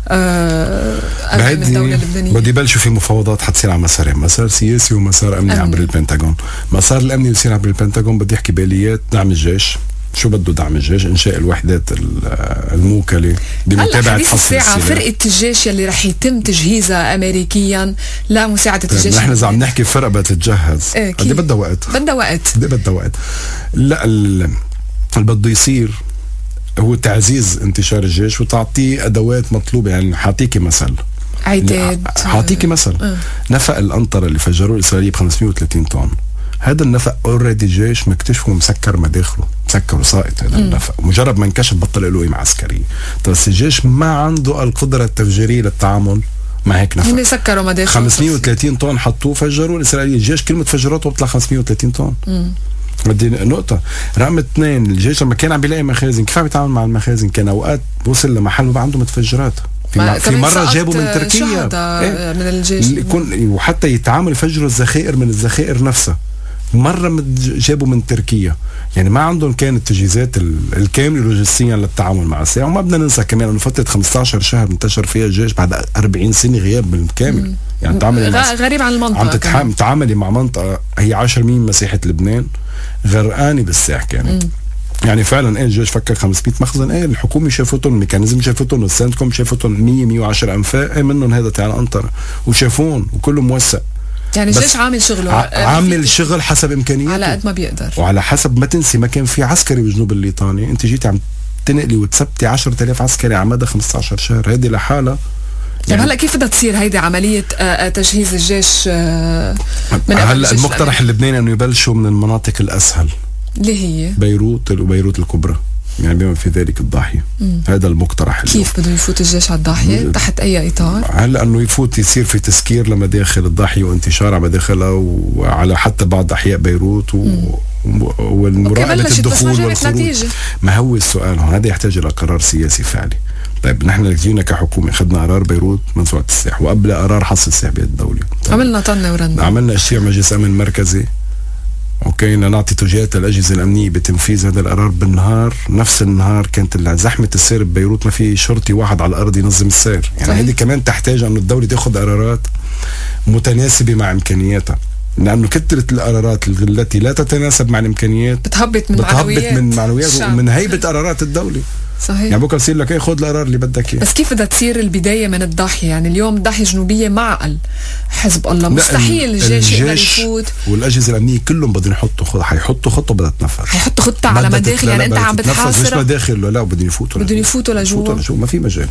قبل الدولة اللبنانية؟ بدي بلشوا في مفاوضات حتصير على مسارين، مسار سياسي ومسار أمني, أمني عبر البنتاغون. مسار الأمني يصير عبر البنتاغون بدي أحكي باليات دعم الجيش. شو بده دعم الجيش؟ انشاء الوحدات الموكله بمتابعه حصر السلاح. فرقه الجيش يلي رح يتم تجهيزها امريكيا لمساعده الجيش. نحن اذا عم نحكي فرقه بتتجهز قد ايه بدها وقت؟ بدها وقت قد ايه بدها وقت؟ لا اللي بده يصير هو تعزيز انتشار الجيش وتعطيه ادوات مطلوبه. يعني حاعطيكي مثل عتاد، حاعطيكي مثل أه. نفق القنطره اللي فجروه الاسرائيلي ب خمسمية وثلاثين طن، هذا النفق اوريدي الجيش مكتشفه مسكر مداخله، مسكر وساقط هذا النفق، مجرد ما انكشف بطل له قيمه عسكريه. بس الجيش ما عنده القدره التفجيريه للتعامل مع هيك نفق. هم سكروا مداخله خمسمية وثلاثين طن حطوه فجروا الاسرائيلي. الجيش كلمه فجراته بتطلع خمسمية وثلاثين طن. بدي نقطة. رقم اثنين، الجيش لما كان عم بيلاقي مخازن كيف عم يتعامل مع المخازن؟ كان اوقات وصل لمحل ما عنده متفجرات. في, في مرة جابوا من تركيا إيه؟ من الجيش يكون وحتى يتعامل يفجروا الذخائر من الذخائر نفسها. مرة جابوا من تركيا. يعني ما عندهم كانت التجهيزات الكاملة لوجستيا للتعامل مع السلاح. وما بدنا ننسى كمان انه فترة خمسة عشر شهر انتشر فيها الجيش بعد أربعين سنة غياب بالكامل. يعني تعاملي مع غريب عن المنطقة، عم تتعاملي مع منطقة هي عشرة بالمية من مساحة لبنان غرقانة بالسلاح كانت. يعني فعلا ايه الجيش فكر خمسمية مخزن، ايه الحكومه شافتهم، الميكانيزم شافتهم، والسنتكم شافتهم مية مية وعشرة انفاق، ايه منهم هذا تاع القنطرة وشافون وكله موثق. يعني الجيش عامل شغله، عامل شغل حسب امكانياته على قد ما بيقدر، وعلى حسب ما تنسي ما كان في عسكري بجنوب الليطاني. انت جيتي عم تنقلي وتثبتي عشرة آلاف عسكري على مدى خمسة عشر شهر، هذه لحالها يعني. هلا كيف بدها تصير هيدي عمليه تجهيز الجيش من هلا؟ المقترح اللبناني انه يبلشوا من المناطق الاسهل اللي هي بيروت وبيروت الكبرى، يعني بما في ذلك الضاحيه. مم. هذا المقترح. كيف بده يفوت الجيش على الضاحيه؟ تحت اي اطار؟ هلا انه يفوت يصير في تسكير لمداخل الضاحيه وانتشار على مداخلها وعلى حتى بعض احياء بيروت و... والمراقبه الدخول والخروج. ما هو السؤال هون، هذا يحتاج الى قرار سياسي فعلي. طيب نحن جينا كحكومه اخذنا قرار بيروت منزوعه السلاح، وقبل قرار حصر السلاح بيد الدوله. طيب. عملنا طنه ورنا، عملنا اشياء مجلس امن مركزي، اوكي، نعطي توجيهات للاجهزه الامنيه بتنفيذ هذا القرار. بالنهار نفس النهار كانت زحمه السير ببيروت، ما في شرطي واحد على الارض ينظم السير. يعني هذه كمان تحتاج انه الدوله تاخذ قرارات متناسبه مع امكانياتها، لانه كثره القرارات التي لا تتناسب مع الامكانيات بتهبط من بتهبط معنويات من معنويات ومن هيبه قرارات الدوله. صحيح. يعني بكره يصير لك ايه، خذ القرار اللي بدك اياه. بس كيف بدها تصير البدايه من الضاحيه؟ يعني اليوم الضاحيه الجنوبيه معقل حزب الله، مستحيل الجيش يقدر يفوت، والاجهزه الامنيه كلهم بدهم يحطوا خطه، حيحطوا خطه بدها تنفذ، حيحطوا خطه على مداخل. يعني انت عم بتحاصر مش مداخل، لا بدهم يفوتوا بدهم يفوتوا لجوا، ما في مجال.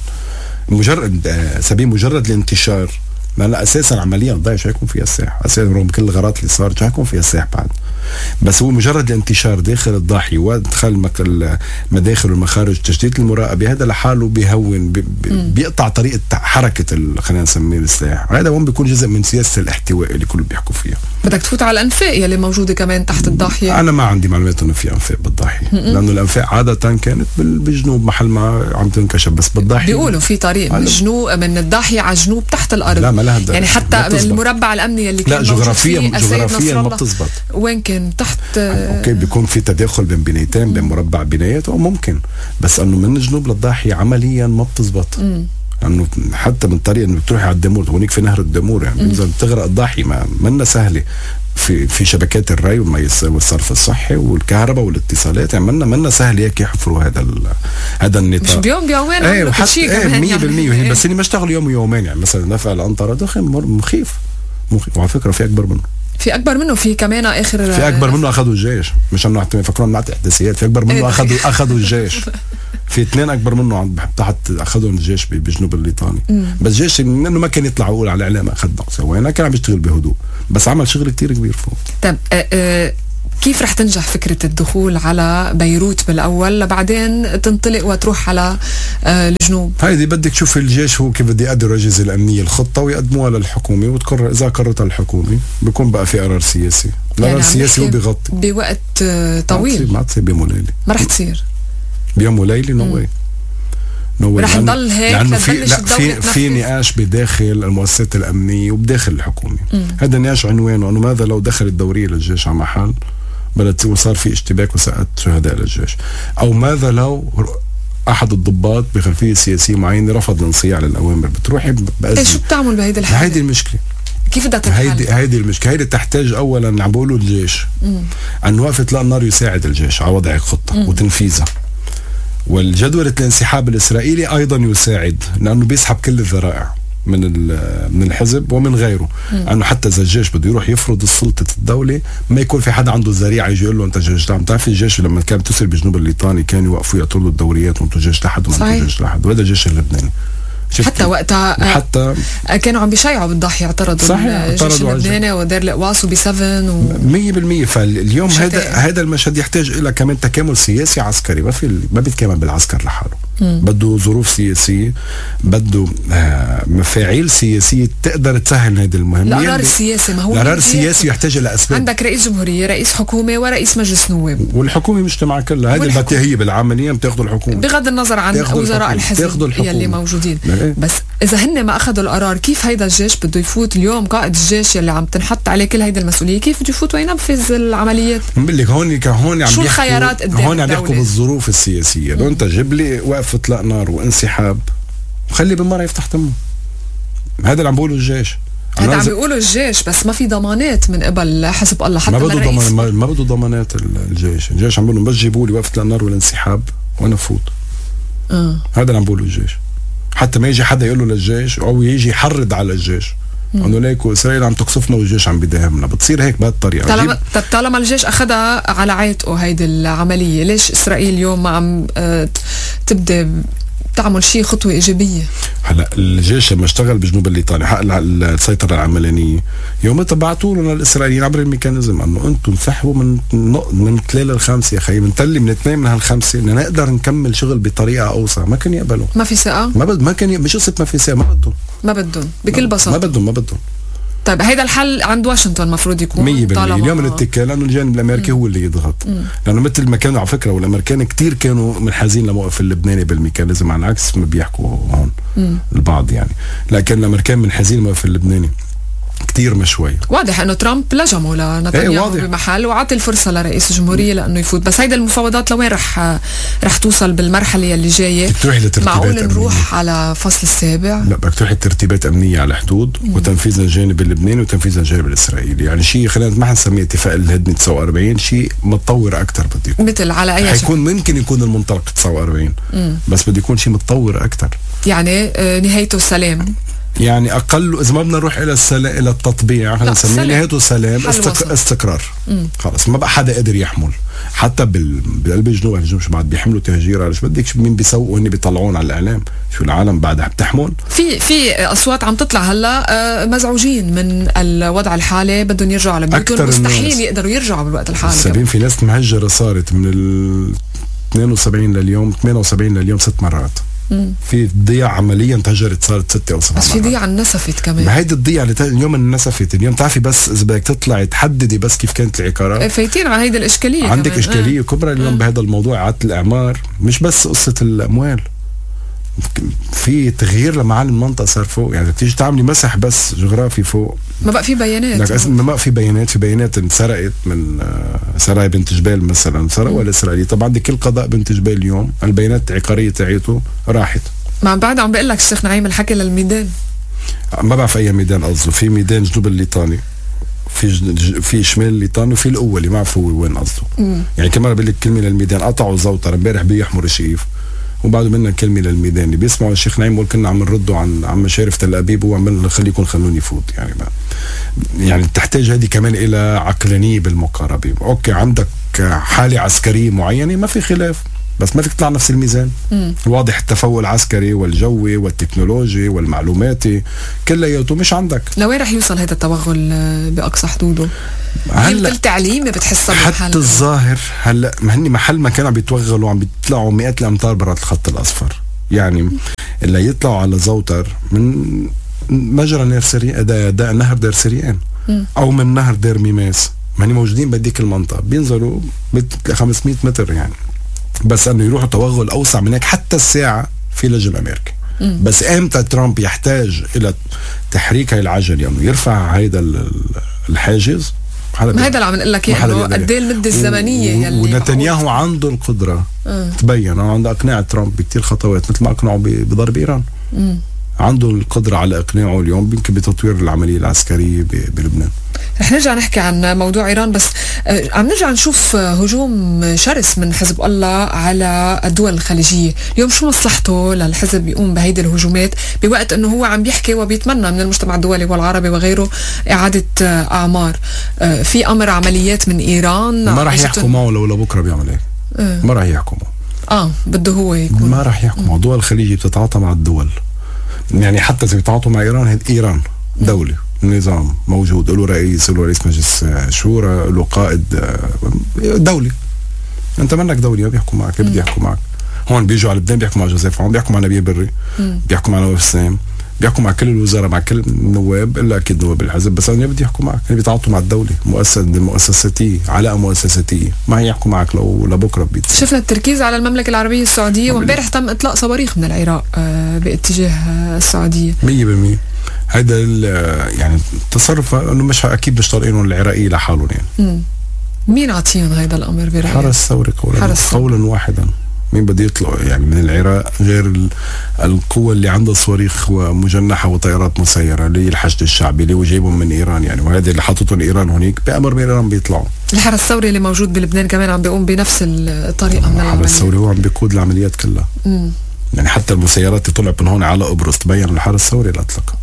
مجرد سبيل مجرد الانتشار. ما لا اساسا عمليا الضاحيه مش هيكون فيها سلاح اساسا، رغم كل الغارات اللي صارت مش هيكون فيها سلاح بعد. بس هو مجرد الانتشار داخل الضاحيه وادخال المداخل والمخارج، تشديد المراقبه، هذا لحاله بيهون بي بيقطع طريقه حركه خلينا نسميه السلاح. هذا هون بيكون جزء من سياسه الاحتواء اللي كله بيحكوا فيها. بدك تفوت على الانفاق يلي موجوده كمان تحت الضاحيه. انا ما عندي معلومات انه في انفاق بالضاحيه، لانه الانفاق عاده كانت بالجنوب محل ما عم تنكشف، بس بالضاحيه بيقولوا في طريق من جنوب من الضاحيه على الجنوب تحت الارض. لا ما لها يعني حتى المربع الامني اللي كان لا جغرافيا جغرافيا ما بتزبط. وين كان تحت؟ اوكي بيكون في تداخل بين بنايتين، بين مربع بنايات وممكن، بس انه من الجنوب للضاحيه عمليا ما بتزبط. انه حتى من طريق انه بتروحي على الدمور، هونيك في نهر الدمور، يعني اذا بتغرق الضاحيه ما منا سهله. في في شبكات الري والصرف الصحي والكهرباء والاتصالات، يعني منا منا سهل هيك يحفروا هذا هذا النطاق. مش بيوم بيومين ايه كل شيء كمان مية بالمية يعني. بس اللي ما اشتغلوا يوم ويومين، يعني مثلا نفع القنطره دخل مخيف مخيف، وعلى فكره في اكبر منه. في اكبر منه، في كمان اخر في اكبر منه اخذوا الجيش، مش انه يفكرون نعطي احداثيات، في اكبر منه اخذوا اخذوا الجيش. في اثنين اكبر منه عند تحت اخذهم الجيش بجنوب الليطاني. بس الجيش انه ما كان يطلع يقول على الاعلام اخذنا سوينا، كان عم بيشتغل بهدوء، بس عمل شغل كتير كبير فوق. طيب أه أه كيف رح تنجح فكرة الدخول على بيروت بالأول لبعدين تنطلق وتروح على آه الجنوب؟ هيدي بدك تشوف الجيش هو كيف بده يقدر الأجهزة الأمنية الخطة ويقدموها للحكومة، وتقرر إذا قررتها الحكومة بيكون بقى في قرار سياسي. القرار يعني السياسي هو بيغطي بوقت آه طويل، ما تصير بيوم وليلة، ما رح تصير بيوم وليلة. نو واي نو رح نضل هيك لأنه في لا في في نقاش بداخل المؤسسات الأمنية وبداخل الحكومة. هذا النقاش عنوانه أنه ماذا لو دخلت دورية للجيش على محل بدأت وصار في اشتباك وسقط شهداء للجيش، أو ماذا لو أحد الضباط بخلفية سياسية معينة رفض الانصياع للأوامر، بتروحي بأزمة. إيه شو بتعمل بهيدي الحالة؟ هيدي المشكلة. كيف بدها تنحل؟ هيدي هيدي المشكلة. هيدي تحتاج أولا عم بقولوا الجيش أن وقف إطلاق النار يساعد الجيش على وضع خطة مم. وتنفيذها، والجدولة الانسحاب الإسرائيلي أيضا يساعد لأنه بيسحب كل الذرائع من من الحزب ومن غيره. مم. انه حتى اذا الجيش بده يروح يفرض سلطه الدوله ما يكون في حدا عنده ذريعه يجي يقول له انت جيش. عم تعرف الجيش لما كان بتصير بجنوب الليطاني كانوا يوقفوا يطردوا الدوريات وانتم جيش تحت وانتم جيش تحت، وهذا الجيش اللبناني حتى وقتها حتى كانوا عم بيشيعوا بالضحيه، اعترضوا الجيش اللبناني ودير القواص وبي سفن و مية بالمية. فاليوم هذا هذا المشهد يحتاج الى كمان تكامل سياسي عسكري، ما في ما بيتكامل بالعسكر لحاله. بده ظروف سياسيه، بده آه مفاعيل سياسيه تقدر تسهل هذه المهمه. القرار السياسي ما هو القرار السياسي يحتاج الى اسباب. عندك رئيس جمهوريه، رئيس حكومه، ورئيس مجلس نواب، والحكومه مجتمع كلها. هذه البتاهيه بالعمليه بتاخذوا الحكومه بغض النظر عن وزراء الحزب يلي موجودين. بس اذا هن ما اخذوا القرار، كيف هيدا الجيش بده يفوت اليوم؟ قائد الجيش يلي عم تنحط عليه كل هيدا المسؤوليه كيف بده يفوت وينفذ العمليات؟ بقول لك هون هون عم شو الخيارات قدام هون عم يحكوا بالظروف السياسيه. لو انت جيب لي وقف اطلاق نار وانسحاب وخلي بالمره يفتح تمه، هذا اللي عم بقوله الجيش. هذا عم بيقولوا الجيش، بس ما في ضمانات من قبل حزب الله حتى ما بده ضمان ما, ما بده ضمانات الجيش. الجيش عم بيقولوا بس جيبوا لي وقف اطلاق نار والانسحاب وانا فوت. اه هذا اللي عم بقوله الجيش. حتى ما يجي حدا يقول له للجيش او يجي يحرض على الجيش انه ليكو اسرائيل عم تقصفنا والجيش عم بيداهمنا، بتصير هيك بهالطريقه. طالما طب طالما الجيش اخذها على عاتقه هيدي العمليه، ليش اسرائيل اليوم ما عم تبدا تعمل شيء خطوه ايجابيه؟ هلا الجيش لما اشتغل بجنوب الليطاني حق السيطره العملانيه، يومتها بعثوا لنا الاسرائيليين عبر الميكانيزم انه انتم انسحبوا من من تلال الخمسه يا خيي، بنتلي من اثنين من هالخمسه ان نقدر نكمل شغل بطريقه اوسع. ما كان يقبلوا، ما في ثقه، ما بد ما كان مش قصه ما في ثقه، ما بدهم ما بدهم بكل بساطه ما بدهم ما بدهم طيب هيدا الحل عند واشنطن المفروض يكون مية بالمية. اليوم الاتكال لانه الجانب الامريكي هو اللي يضغط، مم. لانه مثل ما كانوا على فكره والامريكان كتير كانوا منحازين لموقف اللبناني بالميكانيزم، على عكس ما بيحكوا هون مم. البعض يعني، لكن الامريكان منحازين لموقف اللبناني كتير مش شوي. واضح انه ترامب لجمه لنتنياهو ايه بمحل وعطي الفرصه لرئيس الجمهوريه لانه يفوت، بس هيدا المفاوضات لوين رح رح توصل بالمرحله اللي جايه؟ بتروحي لترتيبات معقول أمنية. نروح على فصل السابع؟ لا بدك تروحي ترتيبات امنيه على الحدود وتنفيذ الجانب اللبناني وتنفيذ الجانب الاسرائيلي، يعني شيء خلينا ما حنسميه اتفاق الهدنه تسعة وأربعين، شيء متطور اكثر بده يكون. مثل على اي حيكون ممكن يكون المنطلق تسعة وأربعين مم. بس بده يكون شيء متطور اكثر، يعني آه نهايته السلام، يعني اقل اذا ما بدنا نروح الى السلام الى التطبيع خلينا نسميه نهايته سلام استق... استقرار. خلص ما بقى حدا قادر يحمل، حتى بال... بقلب الجنوب الجنوب شو بعد بيحملوا تهجير، ليش بدك مين بيسوقوا هن بيطلعون على الاعلام؟ شو العالم بعدها بتحمل؟ في في اصوات عم تطلع هلا مزعوجين من الوضع الحالي، بدهم يرجعوا على بيوتهم، مستحيل يقدروا يرجعوا بالوقت الحالي. سبعين في ناس مهجره صارت من ال اثنين وسبعين لليوم ثمانية وسبعين لليوم ست مرات. مم. في ضياع عمليا تهجرت صارت ستة او سبعة بس في ضياع انسفت كمان. ما هيدي الضياع اللي اليوم انسفت اليوم تعرفي، بس اذا بدك تطلعي تحددي بس كيف كانت العقارات فايتين على هيدي الاشكاليه، عندك كمان. اشكاليه اه. كبرى اليوم اه. بهذا الموضوع اعاده الاعمار مش بس قصه الاموال، في تغيير لمعالم المنطقه صار فوق، يعني بتيجي تعملي مسح بس جغرافي فوق، ما بقى في بيانات، لك ما بقى في بيانات في بيانات انسرقت من سراي بنت جبال مثلا سرقوا الاسرائيلي. طبعا عندك كل قضاء بنت جبال اليوم البيانات العقاريه تاعته راحت. ما بعد عم بقول لك الشيخ نعيم الحكي للميدان، ما بعرف اي ميدان قصده، في ميدان جنوب الليطاني، في جن... في شمال الليطاني وفي الاولي ما بعرف هو وين قصده. يعني كمان بقول لك كلمه للميدان قطعوا زوتر امبارح بيحمر شيف وبعده منا كلمه للميدان اللي بيسمعوا الشيخ نعيم بقول كنا عم نردوا عن عم مشارف تل ابيب وعمل خليكم خلوني فوت، يعني ما يعني تحتاج هذه كمان الى عقلانيه بالمقاربه. اوكي عندك حاله عسكريه معينه ما في خلاف، بس ما فيك تطلع نفس الميزان. مم. واضح التفوق العسكري والجوي والتكنولوجي والمعلوماتي كلياته مش عندك. لوين رح يوصل هذا التوغل باقصى حدوده؟ هل التعليمي بتحسها حتى الظاهر هلا ما هني محل ما كانوا عم بيتوغلوا عم بيطلعوا مئات الامتار برا الخط الاصفر. يعني اللي يطلعوا على زوتر من مجرى نهر سريان، دا, دا نهر دير سريان او من نهر دير ميماس، ما هني موجودين بديك المنطقه، بينزلوا خمسمية متر يعني، بس انه يروحوا توغل اوسع من هيك حتى الساعه في لجل امريكي. مم. بس امتى ترامب يحتاج الى تحريك هاي العجله انه يعني يرفع هيدا الحاجز؟ ما هذا اللي عم نقول لك انه قد ايه المده الزمنيه و... يلي ونتنياهو عنده القدره أه. تبين عنده اقناع ترامب بكثير خطوات مثل ما اقنعه بضرب ايران. مم. عنده القدره على اقناعه اليوم يمكن بتطوير العمليه العسكريه بلبنان. رح نرجع نحكي عن موضوع ايران، بس عم نرجع نشوف هجوم شرس من حزب الله على الدول الخليجيه، اليوم شو مصلحته للحزب يقوم بهيدي الهجومات بوقت انه هو عم بيحكي وبيتمنى من المجتمع الدولي والعربي وغيره اعاده اعمار؟ في امر عمليات من ايران ما راح يحكوا معه لو لبكره بيعمل هيك. أه. ما راح يحكوا معه. اه بده هو يكون ما راح يحكوا معه. الدول الخليجيه بتتعاطى مع الدول، يعني حتى اذا بيتعاطوا مع ايران، هاد ايران دوله النظام موجود، له رئيس، له رئيس مجلس شورى، له قائد دولي. انت منك دولي ما بيحكوا معك، بدي يحكوا معك. هون بيجوا على لبنان بيحكوا مع جوزيف عون، بيحكوا مع نبيل بري، بيحكوا مع نواف السلام، بيحكوا مع كل الوزراء، مع كل النواب الا اكيد نواب الحزب، بس انا بدي يحكوا معك. يعني بيتعاطوا مع الدوله، مؤسسه مؤسساتيه، علاقه مؤسساتيه، ما هي يحكوا معك لو لبكره بيتصل. شفنا التركيز على المملكه العربيه السعوديه، وامبارح تم اطلاق صواريخ من العراق باتجاه السعوديه. مية بالمية هذا يعني التصرف انه مش اكيد مش طالعينهم العراقيين لحالهم يعني. امم مين عاطيهم هذا الامر برايك؟ حرس ثوري قولا قولا واحدا. مين بده يطلع يعني من العراق غير القوة اللي عندها صواريخ ومجنحة وطائرات مسيرة اللي الحشد الشعبي اللي هو جايبهم من ايران يعني، وهذا اللي حاططهم ايران هنيك بأمر من ايران بيطلعوا. الحرس الثوري اللي موجود بلبنان كمان عم بيقوم بنفس الطريقة من العملية. الحرس الثوري هو عم بيقود العمليات كلها. امم يعني حتى المسيرات اللي طلعت من هون على قبرص تبين الحرس الثوري اللي اطلقها.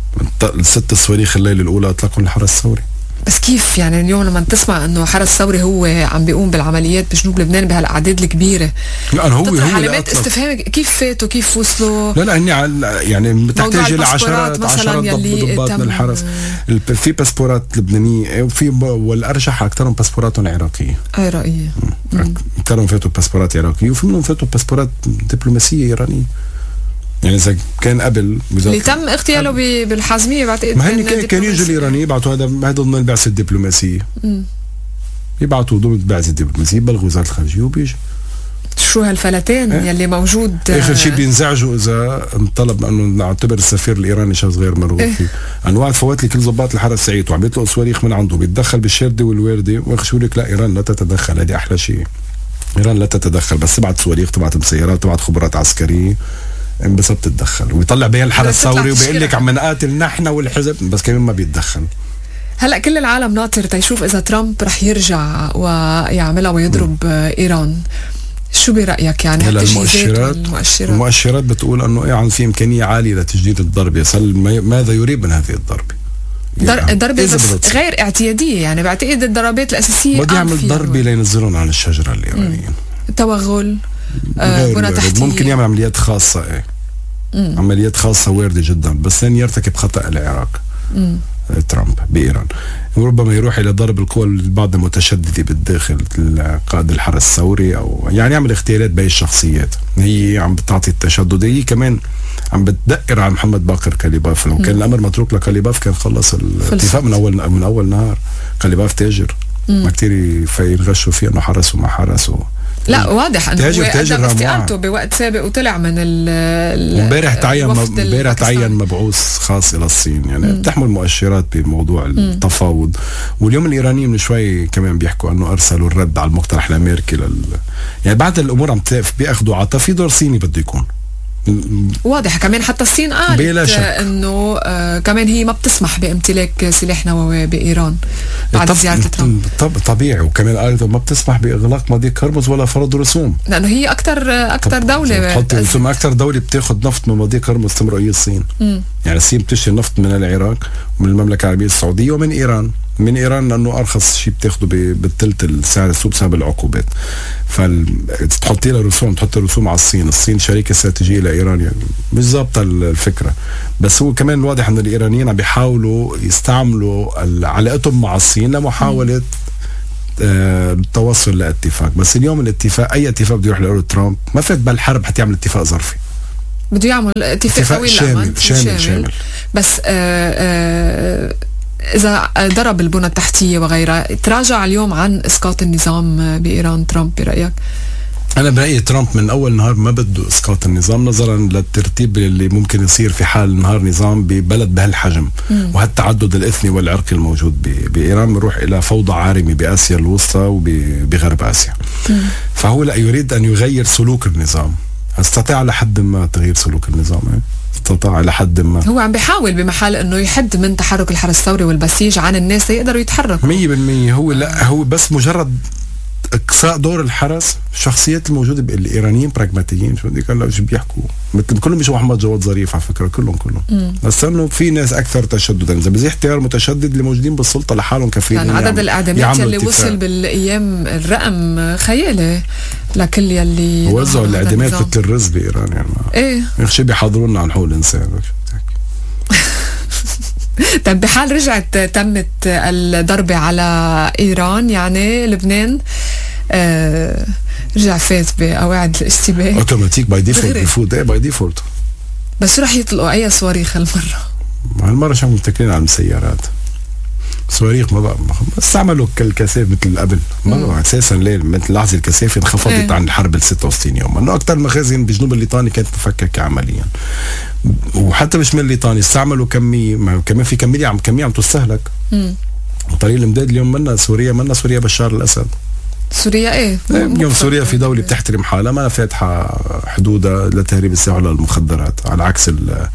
الست صواريخ الليلة الأولى أطلقهم الحرس الثوري. بس كيف يعني اليوم لما تسمع انه حرس ثوري هو عم بيقوم بالعمليات بجنوب لبنان بهالاعداد الكبيره، لا هو هو علامات استفهام كيف فاتوا كيف وصلوا؟ لا لا هني يعني بتحتاج الى عشرات عشرات ضباط من الحرس. في باسبورات لبنانيه وفي والارجح اكثرهم باسبوراتهم عراقيه. عراقيه اكثرهم فاتوا باسبورات عراقيه وفي منهم فاتوا باسبورات دبلوماسيه ايرانيه. يعني اذا كان قبل اللي تم اغتياله بالحازميه بعتقد ما هن كان, كان يجوا الايرانيين يبعثوا هذا هذا ضمن البعثه الدبلوماسيه. امم يبعثوا ضمن البعثه الدبلوماسيه بلغوا وزاره الخارجيه وبيجوا. شو هالفلتين اه؟ يلي موجود اخر شيء بينزعجوا اذا انطلب انه نعتبر السفير الايراني شخص غير مرغوب اه؟ فيه. انواع فوات لي كل ضباط الحرس سعيد وعم بيطلقوا صواريخ من عنده بيتدخل بالشرده والوارده ويخشوا لك لا ايران لا تتدخل. هذه احلى شيء، ايران لا تتدخل بس تبعت صواريخ تبعت مسيرات تبعت خبرات عسكريه بس بتتدخل ويطلع بيها الحرس الثوري وبيقول لك عم نقاتل نحن والحزب بس كمان ما بيتدخل. هلا كل العالم ناطر تيشوف اذا ترامب رح يرجع ويعملها ويضرب م. ايران. شو برايك يعني المؤشرات المؤشرات المؤشرات بتقول انه ايه في امكانيه عاليه لتجديد الضربه. يصل ماذا يريد من هذه الضربه؟ يعني ضربه بس غير اعتياديه يعني بعتقد الضربات الاساسيه بده يعمل ضربه لينزلون عن الشجره الايرانيين. توغل آه ممكن يعمل عمليات خاصه ايه مم. عمليات خاصه وارده جدا بس لن يرتكب خطا العراق. مم. ترامب بايران وربما يروح الى ضرب القوى البعض المتشدده بالداخل قائد الحرس الثوري او يعني يعمل اغتيالات باي الشخصيات. هي عم بتعطي التشدد، هي كمان عم بتدقر على محمد باقر كاليباف. لو كان الامر متروك لكاليباف كان خلص الاتفاق من اول من اول نهار. كاليباف تاجر مم. ما كتير ينغشوا فيه انه حرس وما حرس و... لا واضح انه هو قدم استقالته بوقت سابق وطلع من ال امبارح تعين امبارح تعين مبعوث خاص الى الصين يعني مم. بتحمل مؤشرات بموضوع التفاوض. واليوم الايرانيين من شوي كمان بيحكوا انه ارسلوا الرد على المقترح الامريكي لل يعني بعد الامور عم تقف بياخذوا عطا في دور صيني بده يكون واضح. كمان حتى الصين قالت انه آه كمان هي ما بتسمح بامتلاك سلاح نووي بايران بعد طب زياره ترامب. طب طبيعي. وكمان قالت ما بتسمح باغلاق مضيق هرمز ولا فرض رسوم، لانه هي اكثر اكثر دوله بتحط رسوم. اكثر دوله بتاخذ نفط من مضيق هرمز تمرق هي الصين. م. يعني الصين بتشتري نفط من العراق ومن المملكه العربيه السعوديه ومن ايران. من ايران لانه ارخص شيء بتاخده بالثلث السعر السوق بسبب العقوبات. فتحطي لها رسوم، تحط رسوم على الصين. الصين شركه استراتيجيه لايران، يعني مش ظابطه الفكره. بس هو كمان واضح ان الايرانيين عم بيحاولوا يستعملوا علاقتهم مع الصين لمحاوله آه التوصل لاتفاق. بس اليوم الاتفاق، اي اتفاق بده يروح له ترامب ما فات بالحرب حتى يعمل اتفاق ظرفي، بده يعمل اتفاق طويل شامل, شامل, شامل شامل بس آه آه إذا ضرب البنى التحتية وغيرها، تراجع اليوم عن إسقاط النظام بإيران ترامب برأيك؟ أنا برأيي ترامب من أول نهار ما بده إسقاط النظام، نظرا للترتيب اللي ممكن يصير في حال انهار نظام ببلد بهالحجم وهالتعدد الإثني والعرقي الموجود بإيران. بيروح إلى فوضى عارمة بآسيا الوسطى وبغرب آسيا. مم. فهو لا يريد أن يغير سلوك النظام. استطاع لحد ما تغيير سلوك النظام، استطاع لحد ما. هو عم بيحاول بمحل انه يحد من تحرك الحرس الثوري والبسيج عن الناس يقدروا يتحركوا مية بالمية. هو لا هو بس مجرد اقصاء دور الحرس. الشخصيات الموجوده الايرانيين براغماتيين، شو بدي اقول شو بيحكوا، مثل كلهم مش محمد جواد ظريف على فكره، كلهم كلهم. بس انه في ناس اكثر تشددا، اذا بزي اختيار متشدد اللي موجودين بالسلطه لحالهم كفيلين. يعني عدد الاعدامات اللي وصل بالايام الرقم خيالي لكل يلي وزعوا الاعدامات مثل الرز بايران. يعني ايه شيء بيحاضرونا عن حقوق الانسان. طيب بحال رجعت تمت الضربة على إيران، يعني لبنان آه رجع فاز بقواعد الاشتباه اوتوماتيك باي ديفولت بفوت. ايه باي ديفولت. بس رح يطلقوا اي صواريخ هالمرة؟ هالمرة شو متكلين على المسيرات، صواريخ ما بقى استعملوا الكثافة مثل قبل. ما اساسا ليه مثل لحظة الكثافة انخفضت ايه؟ عن الحرب ال ستة وستين يوم. انه اكثر مخازن بجنوب الليطاني كانت مفككة عمليا، وحتى بشمال الليطاني استعملوا كمية، كمان في كمية عم كمية عم تستهلك. وطريق الامداد اليوم منا سوريا، منا سوريا بشار الاسد. سوريا ايه؟ اليوم سوريا في دولة بتحترم حالها، ما فاتحة حدودها لتهريب السلاح للمخدرات، على عكس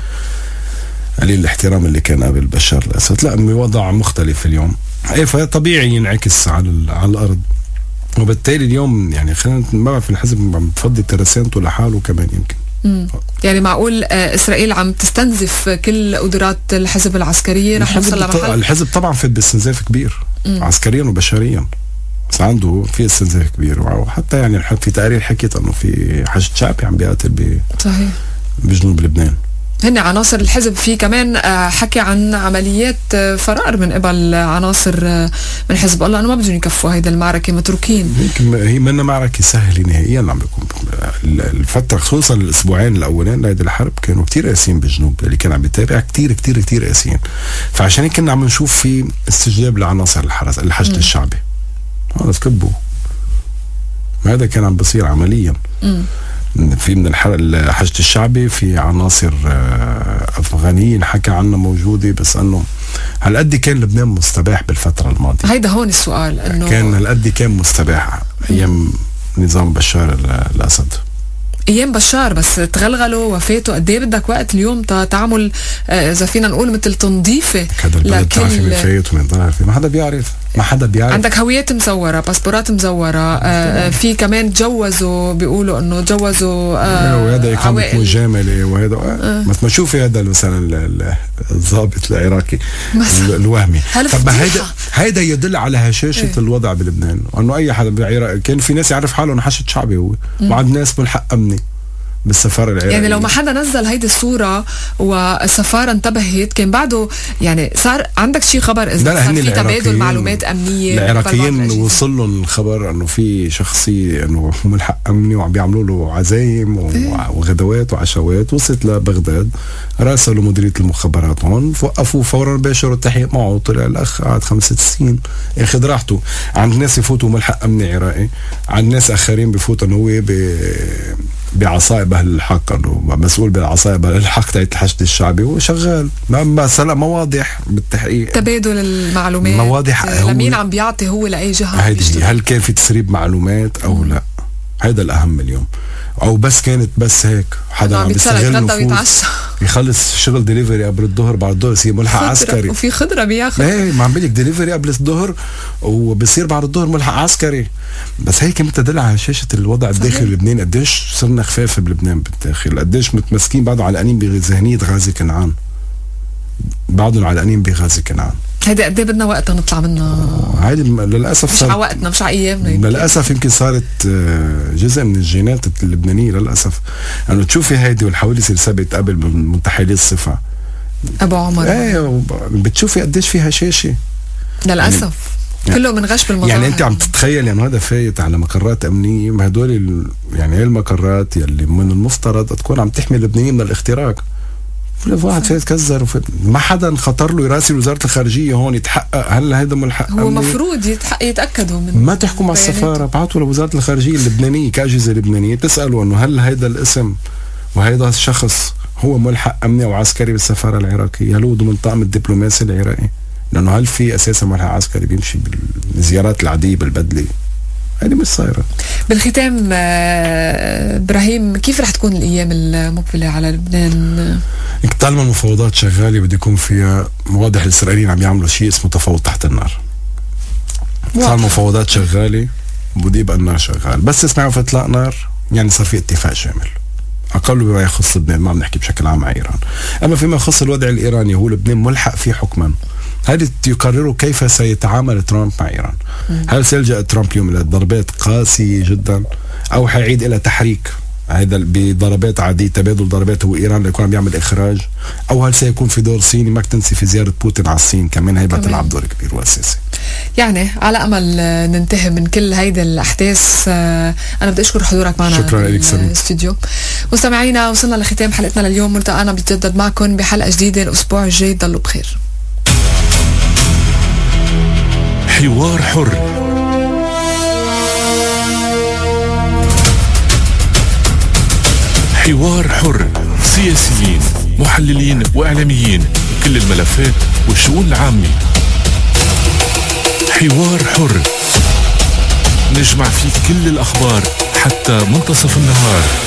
قليل الاحترام اللي كان قبل بشار الاسد. لا وضع مختلف اليوم. ايه فطبيعي ينعكس على على الارض. وبالتالي اليوم يعني خلينا ما بعرف الحزب عم بفضي ترسانته لحاله كمان يمكن. مم. يعني معقول آه اسرائيل عم تستنزف كل قدرات الحزب العسكريه؟ رح نوصل لمحل الحزب طبعا في باستنزاف كبير. مم. عسكريا وبشريا، بس عنده في استنزاف كبير. وحتى يعني في تقارير حكيت انه في حشد شعبي عم بيقاتل ب صحيح بجنوب لبنان. هن عناصر الحزب. في كمان حكي عن عمليات فرار من قبل عناصر من حزب الله انه ما بدهم يكفوا هيدا المعركه، متروكين. هي منا معركه سهله نهائيا عم بيكون. الفتره خصوصا الاسبوعين الاولين لهيدي الحرب كانوا كتير قاسيين بالجنوب، اللي كان عم بيتابع كتير كتير كتير قاسيين. فعشان هيك كنا عم نشوف في استجلاب لعناصر الحرس الحشد م. الشعبي. هذا كبوا، هذا كان عم بصير عمليا. م. في من الحشد الشعبي في عناصر افغانيين حكى عنها موجوده، بس انه هالقد كان لبنان مستباح بالفتره الماضيه. هيدا هون السؤال، انه كان هالقد كان مستباح ايام نظام بشار الاسد. ايام بشار بس تغلغلوا وفاته. قد ايه بدك وقت اليوم تعمل اذا فينا نقول مثل تنظيفه هذا البلد؟ تعرفي من فايت ومن ظهر ما حدا بيعرف، ما حدا بيعرف. عندك هويات مزوره، باسبورات مزوره. آه في كمان تجوزوا، بيقولوا انه تجوزوا آه وهذا اقامه مجامله وهذا آه. بس ما شوفي هذا مثلا الضابط العراقي الوهمي. طب هيدا هيدا يدل على هشاشه ايه؟ الوضع بلبنان، انه اي حدا بالعراق كان في ناس يعرف حاله انه حشد شعبي هو، وعند ناس بالحق امني بالسفاره العراقيه. يعني لو ما حدا نزل هيدي الصوره والسفاره انتبهت كان بعده يعني صار عندك شيء خبر اذا صار في تبادل معلومات امنيه. العراقيين وصل لهم الخبر انه في شخصيه انه ملحق امني وعم بيعملوا له عزايم وغدوات وعشوات. وصلت لبغداد، راسلوا مديريه المخابرات هون، وقفوا فورا، باشروا التحقيق معه. طلع الاخ قعد خمس ست سنين اخذ راحته. عند ناس يفوتوا ملحق امني عراقي، عند ناس اخرين بفوتوا انه هو ب بعصائب اهل الحق، انه مسؤول بالعصائب اهل الحق تاعت الحشد الشعبي وشغال. ما هلا ما واضح بالتحقيق تبادل المعلومات، ما واضح لمين عم بيعطي هو لاي جهه. هيدي هل كان في تسريب معلومات او لا؟ هيدا الأهم اليوم. أو بس كانت بس هيك حدا عم بيستغل نفوذ يخلص شغل ديليفري قبل الظهر، بعد الظهر يصير ملحق عسكري، وفي خضرة بياخد. ايه ما عم بقول لك ديليفري قبل الظهر وبصير بعد الظهر ملحق عسكري. بس هيك متدل على شاشة الوضع الداخلي بلبنان، قديش صرنا خفاف بلبنان بالداخل، قديش متمسكين بعضهم علقانين بذهنية غازي كنعان، بعضهم علقانين بغازي كنعان. هيدا قد ايه بدنا وقت نطلع منها؟ هيدي للاسف مش على وقتنا، مش على ايامنا. للاسف يمكن صارت جزء من الجينات اللبنانيه للاسف، انه يعني تشوفي هيدي والحوالي سلسبت قبل من منتحلي الصفه ابو عمر. ايه بتشوفي قديش فيها شاشه للاسف يعني كله من غش بالمظاهر. يعني انت عم تتخيل انه هذا فايت على مقرات امنيه، ما هدول يعني هي المقرات يلي من المفترض تكون عم تحمي اللبنانيين من الاختراق. واحد فايت كزر وفت... ما حدا خطر له يراسل وزاره الخارجيه هون يتحقق هل هذا ملحق. هو مفروض يتحقق يتاكدوا من ما تحكوا مع السفاره، بعثوا لوزاره الخارجيه اللبنانيه كاجهزه لبنانيه تسالوا انه هل هذا الاسم وهذا الشخص هو ملحق امني او عسكري بالسفاره العراقيه، هل هو ضمن طاقم الدبلوماسي العراقي، لانه هل في اساسا ملحق عسكري بيمشي بالزيارات العاديه بالبدله؟ هذه مش صايره. بالختام ابراهيم، كيف رح تكون الايام المقبله على لبنان؟ طالما المفاوضات شغاله بده يكون فيها، واضح الاسرائيليين عم يعملوا شيء اسمه تفاوض تحت النار. صار المفاوضات شغاله بده يبقى النار شغال، بس اسمعوا في اطلاق نار يعني صار في اتفاق شامل اقل بما يخص لبنان، ما عم نحكي بشكل عام مع ايران. اما فيما يخص الوضع الايراني هو لبنان ملحق فيه حكما، هذه يقرروا كيف سيتعامل ترامب مع ايران. هل سيلجأ ترامب اليوم الى ضربات قاسيه جدا او حيعيد الى تحريك هذا بضربات عاديه، تبادل ضربات هو ايران ليكون عم يعمل اخراج، او هل سيكون في دور صيني؟ ما تنسي في زياره بوتين على الصين كمان هي بتلعب دور كبير واساسي. يعني على امل ننتهي من كل هيدا الاحداث. انا بدي اشكر حضورك معنا شكرا لك الاستوديو. مستمعينا وصلنا لختام حلقتنا لليوم، ملتقانا بيتجدد معكم بحلقه جديده الاسبوع الجاي، ضلوا بخير. حوار حر، حوار حر، سياسيين، محللين وإعلاميين، كل الملفات والشؤون العامة. حوار حر، نجمع فيه كل الأخبار حتى منتصف النهار.